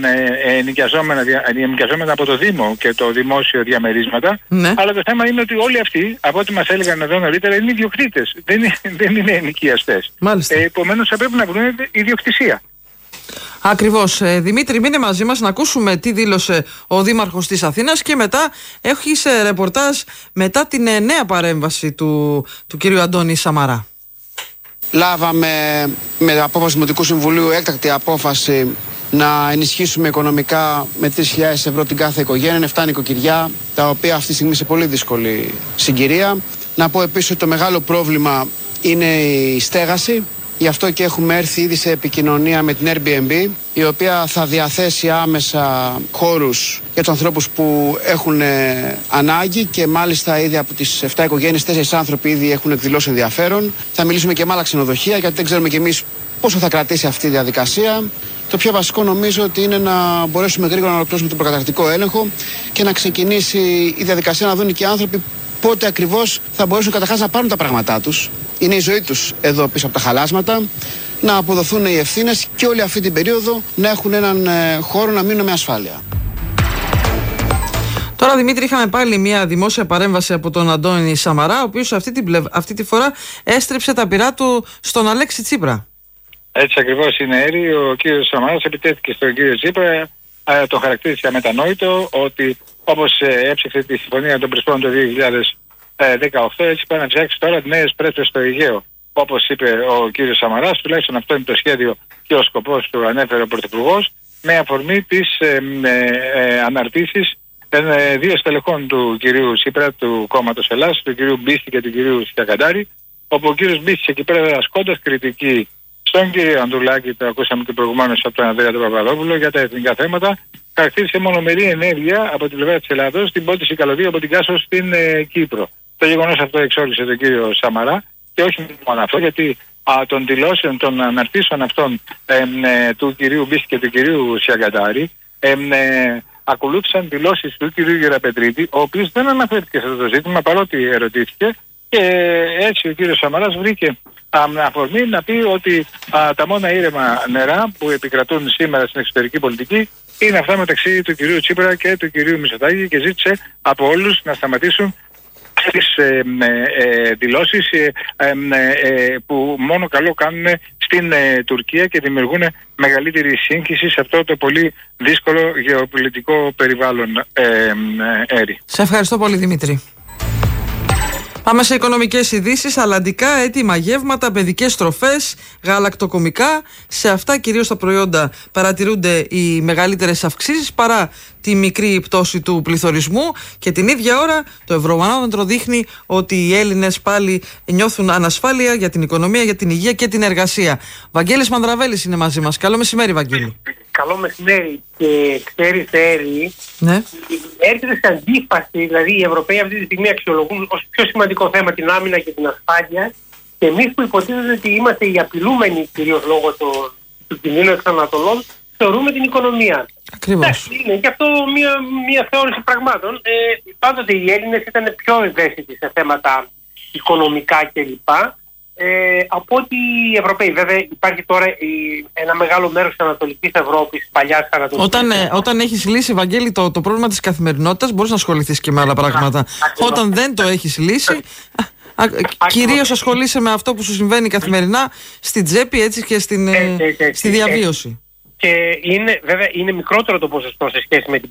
ενοικιαζόμενα από το Δήμο και το δημόσιο διαμερίσματα. Ναι. Αλλά το θέμα είναι ότι όλοι αυτοί, από ό,τι μας έλεγαν εδώ νωρίτερα, είναι ιδιοκτήτες. Δεν είναι ενοικιαστές. Επομένως θα πρέπει να βρουν ιδιοκτησία. Ακριβώς. Δημήτρη, μείνε μαζί μας να ακούσουμε τι δήλωσε ο Δήμαρχος της Αθήνας και μετά έχεις ρεπορτάζ μετά την νέα παρέμβαση του κυρίου Αντώνη Σαμαρά. Λάβαμε με απόφαση Δημοτικού Συμβουλίου έκτακτη απόφαση να ενισχύσουμε οικονομικά με 3.000 ευρώ την κάθε οικογένεια, 7 νοικοκυριά, τα οποία αυτή τη στιγμή σε πολύ δύσκολη συγκυρία. Να πω επίσης ότι το μεγάλο πρόβλημα είναι η στέγαση. Γι' αυτό και έχουμε έρθει ήδη σε επικοινωνία με την Airbnb, η οποία θα διαθέσει άμεσα χώρους για τους ανθρώπους που έχουν ανάγκη και μάλιστα ήδη από τις 7 οικογένειες 4 άνθρωποι ήδη έχουν εκδηλώσει ενδιαφέρον. Θα μιλήσουμε και με άλλα ξενοδοχεία, γιατί δεν ξέρουμε κι εμείς πόσο θα κρατήσει αυτή η διαδικασία. Το πιο βασικό νομίζω ότι είναι να μπορέσουμε γρήγορα να ολοκληρώσουμε τον προκαταρκτικό έλεγχο και να ξεκινήσει η διαδικασία να δουν και οι άνθρωποι πότε ακριβώς θα μπορέσουν καταρχάς να πάρουν τα πράγματά τους. Είναι η ζωή τους εδώ πίσω από τα χαλάσματα, να αποδοθούν οι ευθύνες και όλη αυτή την περίοδο να έχουν έναν χώρο να μείνουν με ασφάλεια. Τώρα, Δημήτρη, είχαμε πάλι μια δημόσια παρέμβαση από τον Αντώνη Σαμαρά, ο οποίος αυτή τη φορά έστρεψε τα πυρά του στον Αλέξη Τσίπρα. Έτσι ακριβώς είναι, Έρη. Ο κύριος Σαμαράς επιτέθηκε στον κύριο Τσίπρα, το χαρακτήρισε αμετανόητο ότι όπως έψηφε τη συμφωνία των Πρεσπών το 2018, έτσι πάει να ψάξει τώρα νέες πρέσβες στο Αιγαίο. Όπως είπε ο κύριος Σαμαράς, τουλάχιστον αυτό είναι το σχέδιο και ο σκοπός του ανέφερε ο Πρωθυπουργός, με αφορμή τις αναρτήσεις δύο στελεχών του κυρίου Τσίπρα, του κόμματος Ελλάς, του κυρίου Μπίστη και του κυρίου Σιακαντάρη, όπου ο κύριος Μπίστης εκεί πέρα ασκώντας κριτική στον κύριο Ανδρουλάκη, το ακούσαμε και προηγουμένως από τον Ανδρέα τον Παπαδόπουλο, για τα εθνικά θέματα, χαρακτήρισε μονομερή ενέργεια από την πλευρά της Ελλάδος στην πόντιση καλωδίου από την Κάσο στην Κύπρο. Το γεγονός αυτό εξόρισε τον κύριο Σαμαρά και όχι μόνο αυτό, γιατί των δηλώσεων των αναρτήσεων αυτών του κυρίου Μπίστη και του κυρίου Σιακαντάρη ακολούθησαν δηλώσεις του κυρίου Γεραπετρίτη, ο οποίος δεν αναφέρθηκε σε αυτό το ζήτημα παρότι ερωτήθηκε, και έτσι ο κύριος Σαμαράς βρήκε αφορμή να πει ότι τα μόνα ήρεμα νερά που επικρατούν σήμερα στην εξωτερική πολιτική είναι αυτά μεταξύ του κυρίου Τσίπρα και του κυρίου Μητσοτάκη, και ζήτησε από όλους να σταματήσουν τις δηλώσεις που μόνο καλό κάνουν στην Τουρκία και δημιουργούν μεγαλύτερη σύγχυση σε αυτό το πολύ δύσκολο γεωπολιτικό περιβάλλον, Έρη. Σε ευχαριστώ πολύ, Δημήτρη. Πάμε σε οικονομικές ειδήσεις. Αλλαντικά, έτοιμα γεύματα, παιδικές τροφές, γαλακτοκομικά. Σε αυτά κυρίως τα προϊόντα παρατηρούνται οι μεγαλύτερες αυξήσεις παρά τη μικρή πτώση του πληθωρισμού, και την ίδια ώρα το Ευρωβαρόμετρο δείχνει ότι οι Έλληνες πάλι νιώθουν ανασφάλεια για την οικονομία, για την υγεία και την εργασία. Βαγγέλης Μανδραβέλης είναι μαζί μας. Καλό μεσημέρι, Βαγγέλη. Καλό μεσημέρι. Και ξέρεις, Έρη, ναι, έρχεται σε αντίφαση, δηλαδή οι Ευρωπαίοι αυτή τη στιγμή αξιολογούν ως πιο σημαντικό θέμα την άμυνα και την ασφάλεια, και εμείς που υποτίθεται ότι είμαστε οι απειλούμενοι κυρίως λόγω του κινδύνου εξ Ανατολών, θεωρούμε την οικονομία. Ακριβώς. Είναι και αυτό μια θεώρηση πραγμάτων. Πάντοτε οι Έλληνες ήταν πιο ευαίσθητοι σε θέματα οικονομικά κλπ. Από ότι οι Ευρωπαίοι. Βέβαια υπάρχει τώρα ένα μεγάλο μέρος της Ανατολικής Ευρώπης, παλιάς Ανατολικής. Όταν έχεις λύσει, Βαγγέλη, το πρόβλημα της καθημερινότητας, μπορείς να ασχοληθείς και με άλλα πράγματα. Όταν δεν το έχεις λύσει, κυρίως ασχολείσαι με αυτό που σου συμβαίνει καθημερινά στην τσέπη, έτσι, και στη διαβίωση. Και βέβαια είναι μικρότερο το ποσοστό σε σχέση με την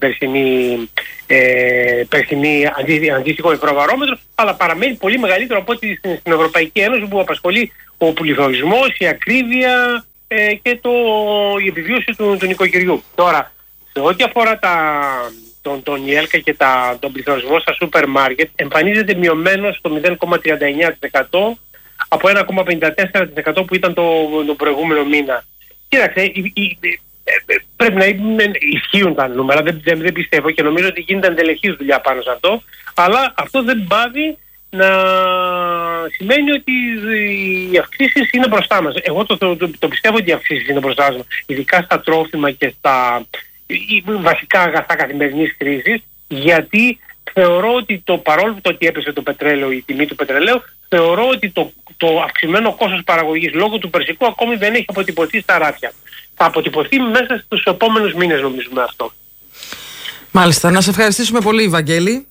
περσινή αντίστοιχο ευρωβαρόμετρο, αλλά παραμένει πολύ μεγαλύτερο από ό,τι στην Ευρωπαϊκή Ένωση, που απασχολεί ο πληθωρισμός, η ακρίβεια και η επιβίωση του νοικοκυριού. Τώρα, σε ό,τι αφορά τον ΙΕΛΚΑ και τον πληθωρισμό στα σούπερ μάρκετ, εμφανίζεται μειωμένο στο 0,39% από 1,54% που ήταν το προηγούμενο μήνα. Κοίταξε, πρέπει να ισχύουν τα νούμερα, δεν πιστεύω, και νομίζω ότι γίνεται εντελεχής δουλειά πάνω σε αυτό, αλλά αυτό δεν πάβει να σημαίνει ότι οι αυξήσεις είναι μπροστά μας. Εγώ το πιστεύω ότι οι αυξήσεις είναι μπροστά μας, ειδικά στα τρόφιμα και στα βασικά αγαθά καθημερινής χρήσης, γιατί θεωρώ ότι παρόλο ότι έπεσε το πετρέλαιο, η τιμή του πετρελαίου, θεωρώ ότι το αυξημένο κόστος παραγωγής λόγω του περσικού ακόμη δεν έχει αποτυπωθεί στα ράφια. Θα αποτυπωθεί μέσα στους επόμενους μήνες, νομίζουμε αυτό. Μάλιστα. Να σε ευχαριστήσουμε πολύ, Βαγγέλη.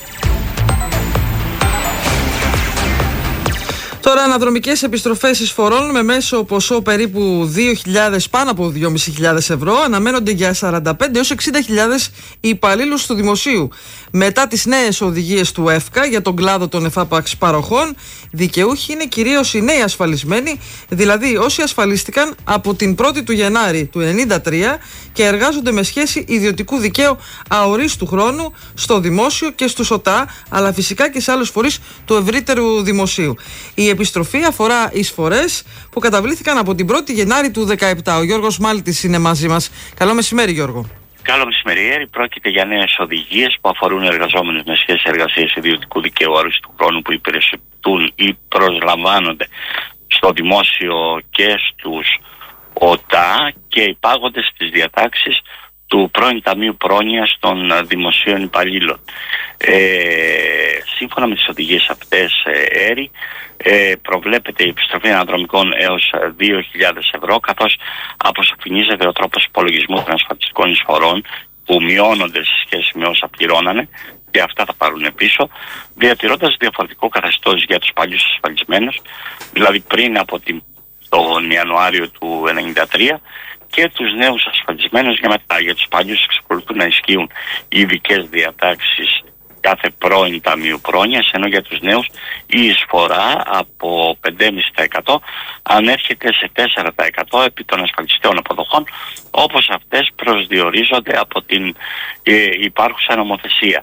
Τώρα, αναδρομικές επιστροφές εισφορών με μέσο ποσό περίπου 2.000, πάνω από 2.500 ευρώ, αναμένονται για 45 έως 60.000 υπαλλήλους του δημοσίου. Μετά τις νέες οδηγίες του ΕΦΚΑ για τον κλάδο των εφάπαξ παροχών, δικαιούχοι είναι κυρίως οι νέοι ασφαλισμένοι, δηλαδή όσοι ασφαλίστηκαν από την 1η του Γενάρη του 1993 και εργάζονται με σχέση ιδιωτικού δικαίου αορίστου χρόνου στο δημόσιο και στους ΟΤΑ, αλλά φυσικά και σε άλλους φορείς του ευρύτερου δημοσίου. Η επιστροφή αφορά εισφορές που καταβλήθηκαν από την 1η Γενάρη του 2017. Ο Γιώργος Μάλτης είναι μαζί μας. Καλό μεσημέρι, Γιώργο. Καλό μεσημέρι. Πρόκειται για νέες οδηγίες που αφορούν εργαζόμενους με σχέση εργασίας ιδιωτικού δικαίου αορίστου χρόνου που υπηρετούν ή προσλαμβάνονται στο δημόσιο και στους ΟΤΑ και υπάγονται στις διατάξεις του πρώην Ταμείου Πρόνοιας των Δημοσίων Υπαλλήλων. Σύμφωνα με τις οδηγίες αυτές, προβλέπεται η επιστροφή αναδρομικών έως 2.000 ευρώ, καθώς αποσαφηνίζεται ο τρόπος υπολογισμού των ασφαλιστικών εισφορών που μειώνονται σε σχέση με όσα πληρώνανε και αυτά θα πάρουν πίσω, διατηρώντας διαφορετικό καθεστώς για τους παλιούς ασφαλισμένους, δηλαδή πριν από τον Ιανουάριο του 1993, και τους νέους ασφαλισμένους για μετά. Για τους παλιούς εξακολουθούν να ισχύουν οι ειδικές διατάξεις κάθε πρώην Ταμείου Πρόνοιας, ενώ για τους νέους η εισφορά από 5,5% ανέρχεται σε 4% επί των ασφαλιστικών αποδοχών, όπως αυτές προσδιορίζονται από την υπάρχουσα νομοθεσία.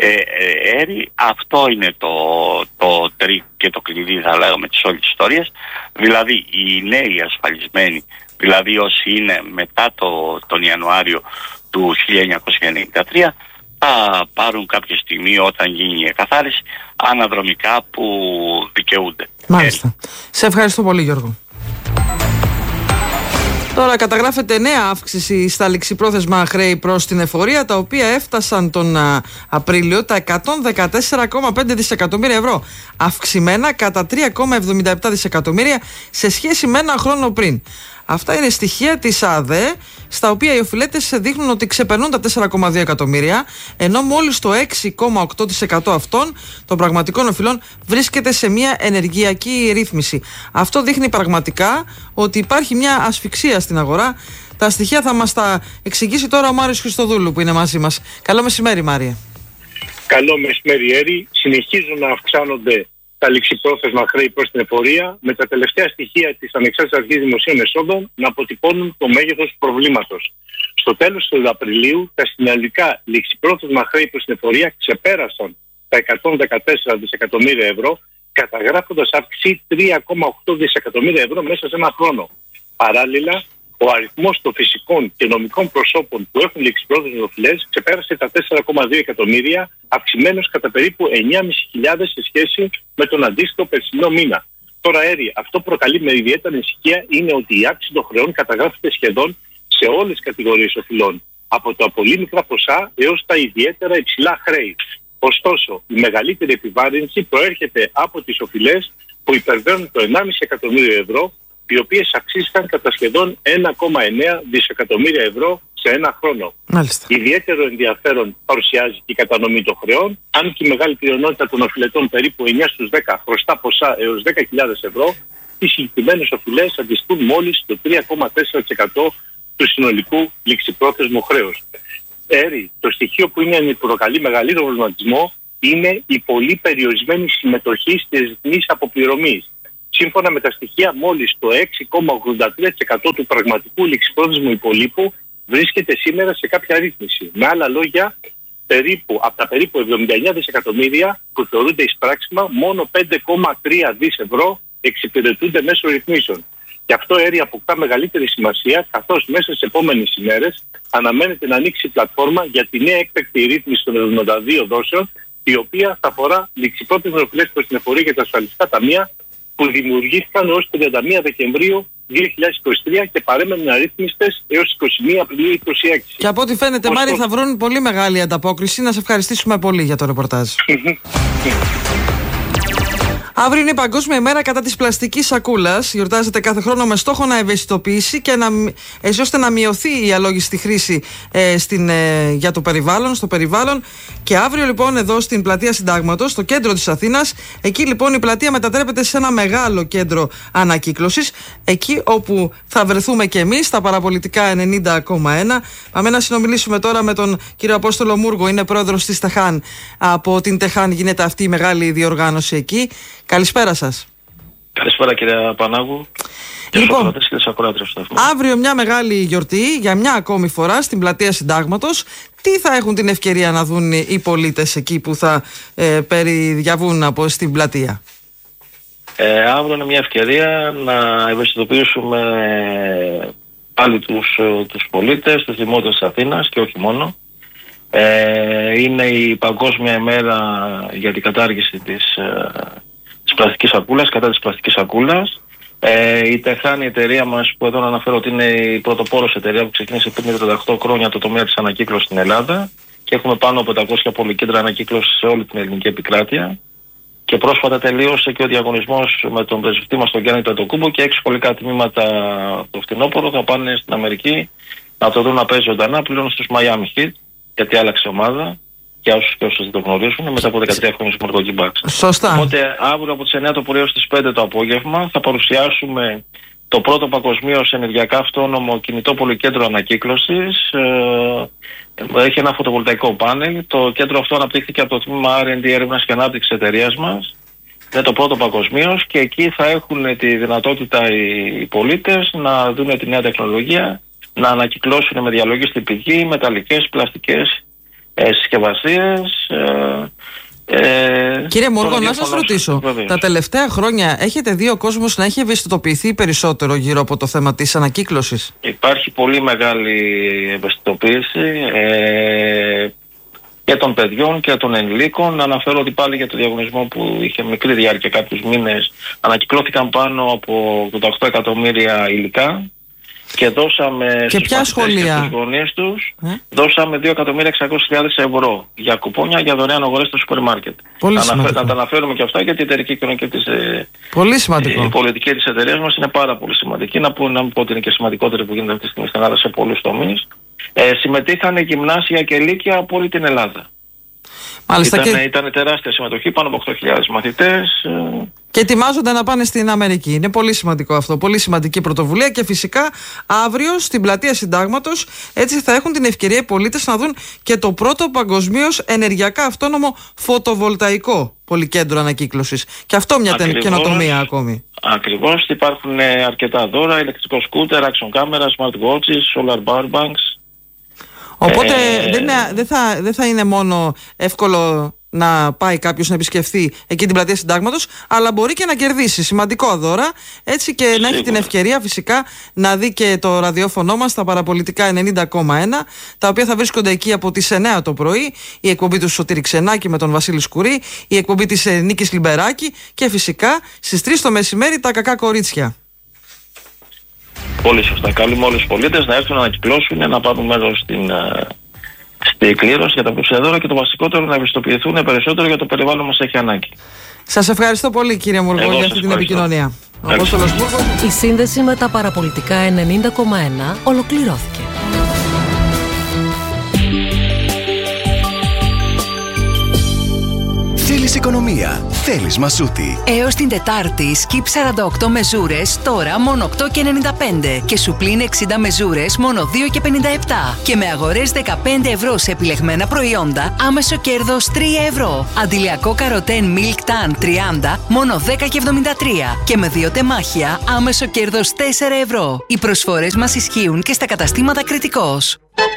Αυτό είναι το τρίκ και το κλειδί, θα λέγαμε, της όλης ιστορίας. Δηλαδή οι νέοι ασφαλισμένοι, δηλαδή όσοι είναι μετά τον Ιανουάριο του 1993, θα πάρουν κάποια στιγμή, όταν γίνει η εκαθάριση, αναδρομικά που δικαιούνται. Μάλιστα. Σε ευχαριστώ πολύ, Γιώργο. Τώρα καταγράφεται νέα αύξηση στα ληξιπρόθεσμα χρέη προς την εφορία, τα οποία έφτασαν τον Απρίλιο τα 114,5 δισεκατομμύρια ευρώ, αυξημένα κατά 3,77 δισεκατομμύρια σε σχέση με ένα χρόνο πριν. Αυτά είναι στοιχεία της ΑΔΕ, στα οποία οι οφειλέτες δείχνουν ότι ξεπερνούν τα 4,2 εκατομμύρια, ενώ μόλις το 6,8% αυτών των πραγματικών οφειλών βρίσκεται σε μια ενεργειακή ρύθμιση. Αυτό δείχνει πραγματικά ότι υπάρχει μια ασφυξία στην αγορά. Τα στοιχεία θα μας τα εξηγήσει τώρα ο Μάριος Χριστοδούλου που είναι μαζί μας. Καλό μεσημέρι, Μάρια. Καλό μεσημέρι, Έρη. Συνεχίζουν να αυξάνονται τα ληξιπρόθεσμα χρέη προς την εφορία, με τα τελευταία στοιχεία της Ανεξάρτητης Αρχής Δημοσίων Εσόδων να αποτυπώνουν το μέγεθος του προβλήματος. Στο τέλος του Απριλίου, τα συνολικά ληξιπρόθεσμα χρέη προς την εφορία ξεπέρασαν τα 114 δισεκατομμύρια ευρώ, καταγράφοντας αύξηση 3,8 δισεκατομμύρια ευρώ μέσα σε ένα χρόνο. Παράλληλα, ο αριθμός των φυσικών και νομικών προσώπων που έχουν ληξιπρόθεσμες οφειλές ξεπέρασε τα 4,2 εκατομμύρια, αυξημένος κατά περίπου 9.500 σε σχέση με τον αντίστοιχο περσινό μήνα. Τώρα, Έρη, αυτό προκαλεί με ιδιαίτερη ανησυχία είναι ότι η αύξηση των χρεών καταγράφεται σχεδόν σε όλες τις κατηγορίες οφειλών, από τα πολύ μικρά ποσά έως τα ιδιαίτερα υψηλά χρέη. Ωστόσο, η μεγαλύτερη επιβάρυνση προέρχεται από τις οφειλές που υπερβαίνουν το 1,5 εκατομμύριο ευρώ, οι οποίες αξίστηκαν κατά σχεδόν 1,9 δισεκατομμύρια ευρώ σε ένα χρόνο. Μάλιστα. Ιδιαίτερο ενδιαφέρον παρουσιάζει και η κατανομή των χρεών, αν και η μεγάλη πλειονότητα των οφειλετών, περίπου 9 στους 10, χρωστά ποσά έως 10.000 ευρώ, οι συγκεκριμένες οφειλές αντιστούν μόλις το 3,4% του συνολικού ληξιπρόθεσμου χρέους. Το στοιχείο που είναι προκαλεί μεγαλύτερο προβληματισμό είναι η πολύ περιορισμένη συμμετοχή στις ρυθμίσεις αποπληρωμής. Σύμφωνα με τα στοιχεία, μόλις το 6,83% του πραγματικού ληξιπρόθεσμου υπολείπου βρίσκεται σήμερα σε κάποια ρύθμιση. Με άλλα λόγια, από τα περίπου 79 δισεκατομμύρια που θεωρούνται εισπράξιμα, μόνο 5,3 δις ευρώ εξυπηρετούνται μέσω ρυθμίσεων. Και αυτό αποκτά μεγαλύτερη σημασία, καθώς μέσα στις επόμενες ημέρες αναμένεται να ανοίξει η πλατφόρμα για τη νέα έκτακτη ρύθμιση των 72 δόσεων, η οποία θα αφορά ληξιπρόθεσμες οφειλές προς την εφορία και τα ασφαλιστικά ταμεία που δημιουργήθηκαν ως 31 Δεκεμβρίου 2023 και παρέμεναν αρρύθμιστες έως 21 Απριλίου 2026. Και από ό,τι φαίνεται, Μάρη, θα βρουν πολύ μεγάλη ανταπόκριση. Να σε ευχαριστήσουμε πολύ για το ρεπορτάζ. Αύριο είναι η Παγκόσμια ημέρα κατά της πλαστικής σακούλας. Γιορτάζεται κάθε χρόνο με στόχο να ευαισθητοποιήσει και έτσι ώστε να μειωθεί η αλόγιστη χρήση για το περιβάλλον, στο περιβάλλον. Και αύριο λοιπόν εδώ στην πλατεία Συντάγματος, στο κέντρο της Αθήνας, εκεί λοιπόν η πλατεία μετατρέπεται σε ένα μεγάλο κέντρο ανακύκλωσης, εκεί όπου θα βρεθούμε και εμείς, στα παραπολιτικά 90,1. Πάμε να συνομιλήσουμε τώρα με τον κύριο Απόστολο Μούργο, είναι πρόεδρος της ΤΕΧΑΝ. Από την ΤΕΧΑΝ γίνεται αυτή η μεγάλη διοργάνωση εκεί. Καλησπέρα σας. Καλησπέρα κύριε Πανάγου. Λοιπόν, αύριο μια μεγάλη γιορτή για μια ακόμη φορά στην πλατεία Συντάγματος. Τι θα έχουν την ευκαιρία να δουν οι πολίτες εκεί που θα περιδιαβούν στην πλατεία? Αύριο είναι μια ευκαιρία να ευαισθητοποιήσουμε πάλι τους πολίτες, τους δημότες της Αθήνας και όχι μόνο. Είναι η Παγκόσμια ημέρα για την κατάργηση της πλαστικής σακούλας, κατά της πλαστικής σακούλας. Η ΤΕΧΑΝ, η εταιρεία μας, που εδώ να αναφέρω ότι είναι η πρωτοπόρος εταιρεία που ξεκίνησε πριν 38 χρόνια το τομέα της ανακύκλωσης στην Ελλάδα και έχουμε πάνω από 500 πολυκέντρα ανακύκλωσης σε όλη την ελληνική επικράτεια. Και πρόσφατα τελείωσε και ο διαγωνισμός με τον πρεσβευτή μας τον Γιάννη Τετοκούμπο και 6 σχολικά τμήματα το φθινόπωρο θα πάνε στην Αμερική να το δουν να παίζει ζωντανά πλέον στους Miami Heat, γιατί άλλαξε ομάδα. Για όσους και όσους δεν το γνωρίζουν, μετά από 13 χρόνια στο Μορκοκί Μπάξ. Σωστά. Οπότε αύριο από τις 9 το πρωί έως τις 5 το απόγευμα θα παρουσιάσουμε το πρώτο παγκοσμίως ενεργειακά αυτόνομο κινητό πολυκέντρο ανακύκλωσης. Έχει ένα φωτοβολταϊκό πάνελ. Το κέντρο αυτό αναπτύχθηκε από το τμήμα R&D έρευνας και ανάπτυξης εταιρείας μας. Είναι το πρώτο παγκοσμίως και εκεί θα έχουν τη δυνατότητα οι πολίτες να δουν τη νέα τεχνολογία, να ανακυκλώσουν με διαλογή στην πηγή μεταλλικές, πλαστικές συσκευασίες. Κύριε Μούργο, να σας ρωτήσω, τα τελευταία χρόνια έχετε δει ο κόσμος να έχει ευαισθητοποιηθεί περισσότερο γύρω από το θέμα της ανακύκλωσης? Υπάρχει πολύ μεγάλη ευαισθητοποίηση και των παιδιών και των ενηλίκων. Αναφέρω ότι πάλι για το διαγωνισμό που είχε μικρή διάρκεια κάποιους μήνες ανακυκλώθηκαν πάνω από 88 εκατομμύρια υλικά. Και δώσαμε και ποια σχολεία? Στους γονείς τους δώσαμε 2.600.000 ευρώ για κουπόνια για δωρεάν αγορές στο σούπερ μάρκετ. Να τα αναφέρουμε και αυτά, γιατί η εταιρική κοινωνική της η πολιτική της εταιρείας μας είναι πάρα πολύ σημαντική. Να μην πω ότι είναι και σημαντικότερη που γίνεται αυτή τη στιγμή στην Ελλάδα σε πολλούς τομείς. Συμμετείχαν γυμνάσια και λύκεια από όλη την Ελλάδα. Ήταν τεράστια συμμετοχή, πάνω από 8.000 μαθητές. Και ετοιμάζονται να πάνε στην Αμερική. Είναι πολύ σημαντικό αυτό. Πολύ σημαντική πρωτοβουλία. Και φυσικά αύριο στην πλατεία Συντάγματος έτσι θα έχουν την ευκαιρία οι πολίτες να δουν και το πρώτο παγκοσμίως ενεργειακά αυτόνομο φωτοβολταϊκό πολυκέντρο ανακύκλωσης. Και αυτό μια καινοτομία ακόμη. Ακριβώς. Υπάρχουν αρκετά δώρα. Ηλεκτρικό σκούτερ, action camera, smart watches, solar power banks. Οπότε δεν θα είναι μόνο εύκολο να πάει κάποιος να επισκεφθεί εκεί την πλατεία Συντάγματος, αλλά μπορεί και να κερδίσει σημαντικό δώρα, έτσι και να έχει την ευκαιρία φυσικά να δει και το ραδιόφωνο μας, τα παραπολιτικά 90,1, τα οποία θα βρίσκονται εκεί από τις 9 το πρωί, η εκπομπή του Σωτήρη Ξενάκη με τον Βασίλη Σκουρί, η εκπομπή της Νίκης Λιμπεράκη και φυσικά στις 3 το μεσημέρι τα κακά κορίτσια. Πολύ σωστά. Καλούμε όλους τους πολίτες να έρθουν να ανακυκλώσουν, να πάρουν μέρος στην κλήρωση για τα πλούσια δώρα και το βασικότερο να ευαισθητοποιηθούν περισσότερο για το περιβάλλον μας έχει ανάγκη. Σας ευχαριστώ πολύ, κύριε Μουργό, για αυτή την επικοινωνία. Η σύνδεση με τα παραπολιτικά 90,1 ολοκληρώθηκε. Θέλεις οικονομία, θέλεις Μασούτη. Έως την Τετάρτη, σκιπ 48 μεζούρες, τώρα μόνο 8,95 και σουπλίν 60 μεζούρες, μόνο 2,57. Και με αγορές 15 ευρώ σε επιλεγμένα προϊόντα, άμεσο κέρδος 3 ευρώ. Αντιλιακό καροτέν Milk Tan 30, μόνο 10,73. Και με 2 τεμάχια, άμεσο κέρδος 4 ευρώ. Οι προσφορές μας ισχύουν και στα καταστήματα Κρητικός.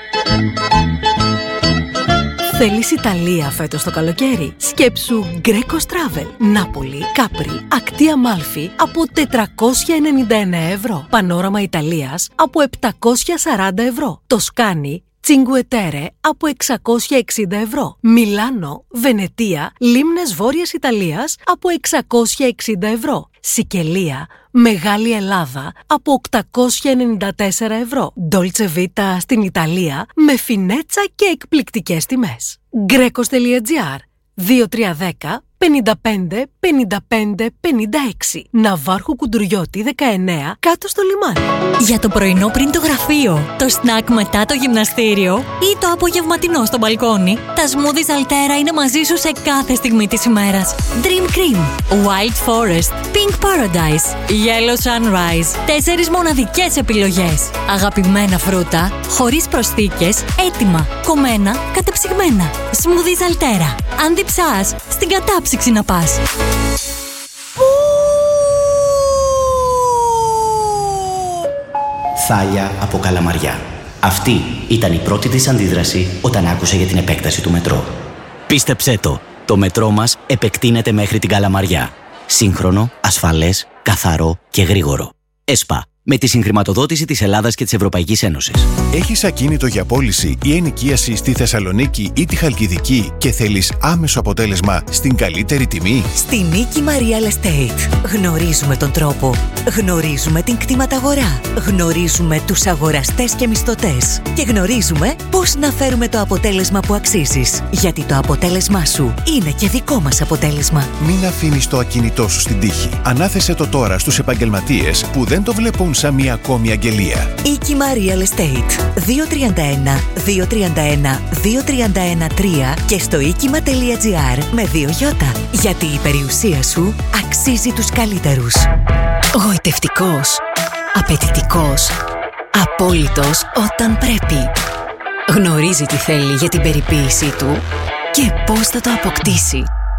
Θέλεις Ιταλία φέτος το καλοκαίρι? Σκέψου Greco Travel, Νάπολη, Κάπρι, Ακτή Αμάλφη από 499 ευρώ. Πανόραμα Ιταλίας από 740 ευρώ. Τοσκάνη, Cinque Terre από 660 ευρώ. Μιλάνο, Βενετία, Λίμνες Βόρειας Ιταλίας από 660 ευρώ. Σικελία, Μεγάλη Ελλάδα από 894 ευρώ. Dolce Vita στην Ιταλία με φινέτσα και εκπληκτικές τιμές. Greco.gr 2310 55 55 56. Ναυάρχου Κουντουριώτη 19, κάτω στο λιμάνι. Για το πρωινό πριν το γραφείο, το σνακ μετά το γυμναστήριο ή το απογευματινό στο μπαλκόνι, τα smoothies Altera είναι μαζί σου σε κάθε στιγμή της ημέρας. Dream Cream, Wild Forest, Pink Paradise, Yellow Sunrise. 4 μοναδικές επιλογές. Αγαπημένα φρούτα, χωρίς προσθήκες, έτοιμα, κομμένα, κατεψυγμένα. Smoothies Altera. Αν διψάς, στην κατάψυξη να πας. Θάλια από Καλαμαριά. Αυτή ήταν η πρώτη της αντίδραση όταν άκουσε για την επέκταση του μετρό. Πίστεψέ το μετρό μας επεκτείνεται μέχρι την Καλαμαριά. Σύγχρονο, ασφαλές, καθαρό και γρήγορο. ΕΣΠΑ. Με τη συγχρηματοδότηση της Ελλάδας και της Ευρωπαϊκής Ένωσης. Έχεις ακίνητο για πώληση ή ενοικίαση στη Θεσσαλονίκη ή τη Χαλκιδική και θέλεις άμεσο αποτέλεσμα στην καλύτερη τιμή? Στη Νίκημα Real Estate γνωρίζουμε τον τρόπο, γνωρίζουμε την κτηματαγορά, γνωρίζουμε τους αγοραστές και μισθωτές και γνωρίζουμε πώς να φέρουμε το αποτέλεσμα που αξίζεις. Γιατί το αποτέλεσμά σου είναι και δικό μας αποτέλεσμα. Μην αφήνεις το ακίνητό σου στην τύχη. Ανάθεσε το τώρα στους επαγγελματίες που δεν το βλέπουν σαν μια ακόμη αγγελία. Νίκημα Real Estate 231 231 231 3 και στο οίκημα.gr με 2 γιώτα. Γιατί η περιουσία σου αξίζει τους καλύτερους. Γοητευτικός, απαιτητικός, απόλυτος όταν πρέπει. Γνωρίζει τι θέλει για την περιποίησή του και πώς θα το αποκτήσει.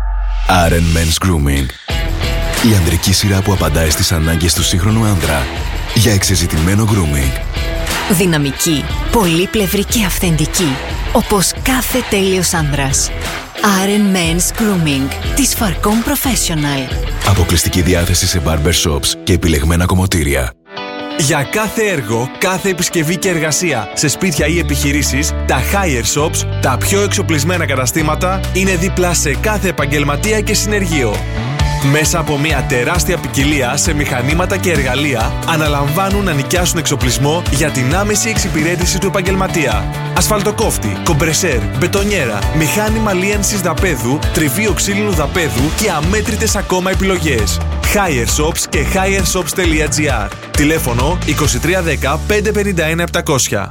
Aren Men's Grooming. Η ανδρική σειρά που απαντάει στις ανάγκες του σύγχρονου άνδρα για εξεζητημένο grooming. Δυναμική, πολύπλευρη και αυθεντική, όπως κάθε τέλειος άνδρας. Aren Men's Grooming της Farcom Professional. Αποκλειστική διάθεση σε barber shops και επιλεγμένα κομμωτήρια. Για κάθε έργο, κάθε επισκευή και εργασία σε σπίτια ή επιχειρήσεις, τα Hire Shops, τα πιο εξοπλισμένα καταστήματα, είναι δίπλα σε κάθε επαγγελματία και συνεργείο. Μέσα από μια τεράστια ποικιλία σε μηχανήματα και εργαλεία, αναλαμβάνουν να νοικιάσουν εξοπλισμό για την άμεση εξυπηρέτηση του επαγγελματία. Ασφαλτοκόφτη, κομπρεσέρ, μπετονιέρα, μηχάνημα λίανσης δαπέδου, τριβείο ξύλινου δαπέδου και αμέτρητες ακόμα επιλογές. Hire Shops και hireshops.gr. Τηλέφωνο 2310 551 700.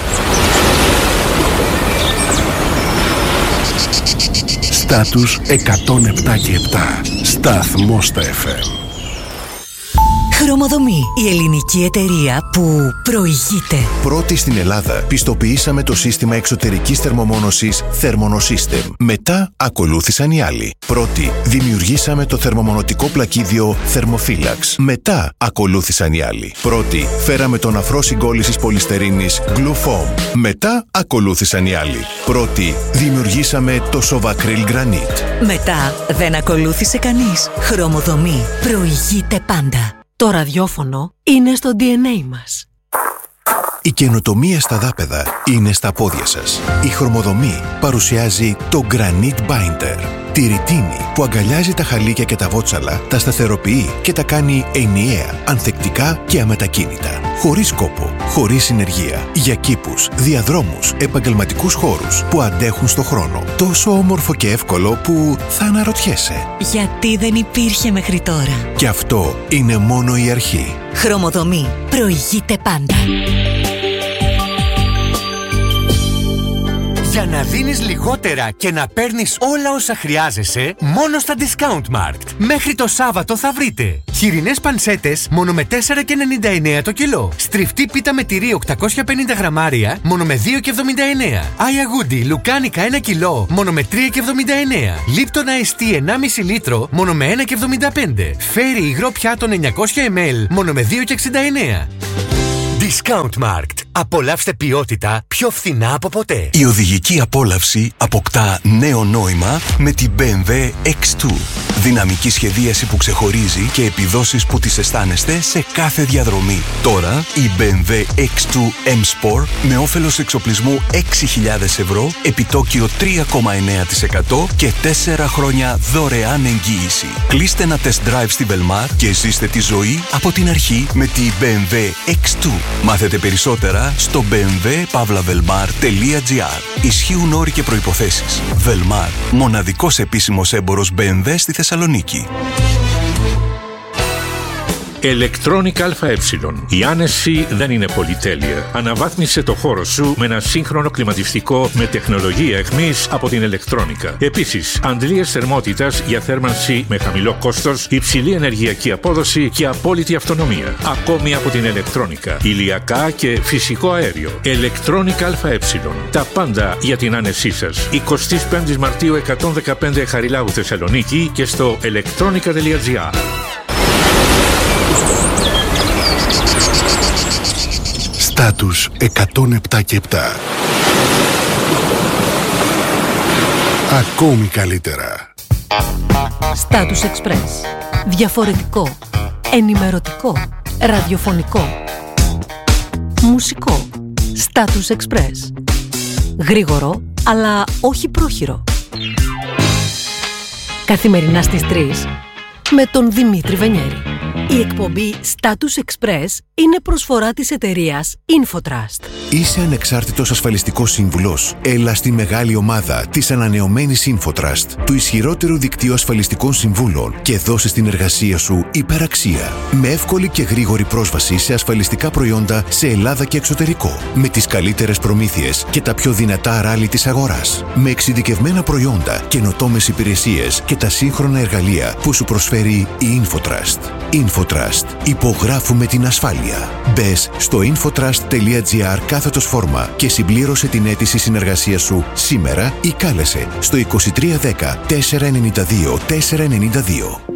Στάτους 107 και 7. Σταθμός στα FM. Χρωμοδομή, η ελληνική εταιρεία που προηγείται. Πρώτη στην Ελλάδα πιστοποιήσαμε το σύστημα εξωτερικής θερμομόνωσης Thermonosystem. Μετά ακολούθησαν οι άλλοι. Πρώτη δημιουργήσαμε το θερμομονωτικό πλακίδιο Thermophilax. Μετά ακολούθησαν οι άλλοι. Πρώτη φέραμε τον αφρό συγκόλλησης πολυστερίνης Glufoam. Μετά ακολούθησαν οι άλλοι. Πρώτη δημιουργήσαμε το Sovacryl Granite. Μετά δεν ακολούθησε κανείς. Χρωμοδομή προηγείται πάντα. Το ραδιόφωνο είναι στο DNA μας. Η καινοτομία στα δάπεδα είναι στα πόδια σας. Η Χρωμοδομή παρουσιάζει το Granite Binder. Τη ρητίνη που αγκαλιάζει τα χαλίκια και τα βότσαλα, τα σταθεροποιεί και τα κάνει ενιαία, ανθεκτικά και αμετακίνητα. Χωρίς κόπο, χωρίς συνεργεία. Για κήπους, διαδρόμους, επαγγελματικούς χώρους που αντέχουν στο χρόνο. Τόσο όμορφο και εύκολο που θα αναρωτιέσαι. Γιατί δεν υπήρχε μέχρι τώρα. Και αυτό είναι μόνο η αρχή. Χρωμοδομή. Προηγείται πάντα. Για να δίνεις λιγότερα και να παίρνεις όλα όσα χρειάζεσαι, μόνο στα Discountmarkt. Μέχρι το Σάββατο θα βρείτε χοιρινές πανσέτες μόνο με 4,99 το κιλό. Στριφτή πίτα με τυρί 850 γραμμάρια μόνο με 2,79. Άγια λουκάνικα 1 κιλό μόνο με 3,79. Λίπτον ΑΕΣΤΗ 1,5 λίτρο μόνο με 1,75. Φέρι υγρό πιάτων 900 ml μόνο με 2,69. Discountmarkt. Απολαύστε ποιότητα πιο φθηνά από ποτέ. Η οδηγική απόλαυση αποκτά νέο νόημα με την BMW X2. Δυναμική σχεδίαση που ξεχωρίζει και επιδόσεις που τις αισθάνεστε σε κάθε διαδρομή. Τώρα η BMW X2 M Sport με όφελος εξοπλισμού 6.000 ευρώ, επιτόκιο 3,9% και 4 χρόνια δωρεάν εγγύηση. Κλείστε ένα test drive στη Velmar και ζήστε τη ζωή από την αρχή με τη BMW X2. Μάθετε περισσότερα στο bmw-velmar.gr. Ισχύουν όροι και προϋποθέσεις. Velmar, μοναδικός επίσημος έμπορος BMW στη Θεσσαλονίκη. Electronic ΑΕ. Η άνεση δεν είναι πολυτέλεια. Αναβάθμισε το χώρο σου με ένα σύγχρονο κλιματιστικό με τεχνολογία εχμής από την Electronica. Επίσης, αντλίες θερμότητας για θέρμανση με χαμηλό κόστος, υψηλή ενεργειακή απόδοση και απόλυτη αυτονομία. Ακόμη από την Electronica. Ηλιακά και φυσικό αέριο. Electronic ΑΕ. Τα πάντα για την άνεσή σας. 25 Μαρτίου 115 Χαριλάου Θεσσαλονίκη και στο electronica.gr. Στάτους 107 και 7. Ακόμη καλύτερα. Στάτους Express. Διαφορετικό. Ενημερωτικό. Ραδιοφωνικό. Μουσικό. Στάτους Express. Γρήγορο, αλλά όχι πρόχειρο. Καθημερινά στις 3 με τον Δημήτρη Βενιέρη. Η εκπομπή Status Express είναι προσφορά της εταιρείας Infotrust. Είσαι ανεξάρτητος ασφαλιστικός σύμβουλος? Έλα στη μεγάλη ομάδα της ανανεωμένης Infotrust, του ισχυρότερου δικτύου ασφαλιστικών συμβούλων, και δώσε στην εργασία σου υπεραξία. Με εύκολη και γρήγορη πρόσβαση σε ασφαλιστικά προϊόντα σε Ελλάδα και εξωτερικό. Με τις καλύτερες προμήθειες και τα πιο δυνατά ράλι της αγοράς. Με εξειδικευμένα προϊόντα, καινοτόμες υπηρεσίες και τα σύγχρονα εργαλεία που σου προσφέρει η Infotrust. Infotrust. Υπογράφουμε την ασφάλεια. Μπες στο infotrust.gr/φόρμα και συμπλήρωσε την αίτηση συνεργασίας σου σήμερα ή κάλεσε στο 2310 492 492.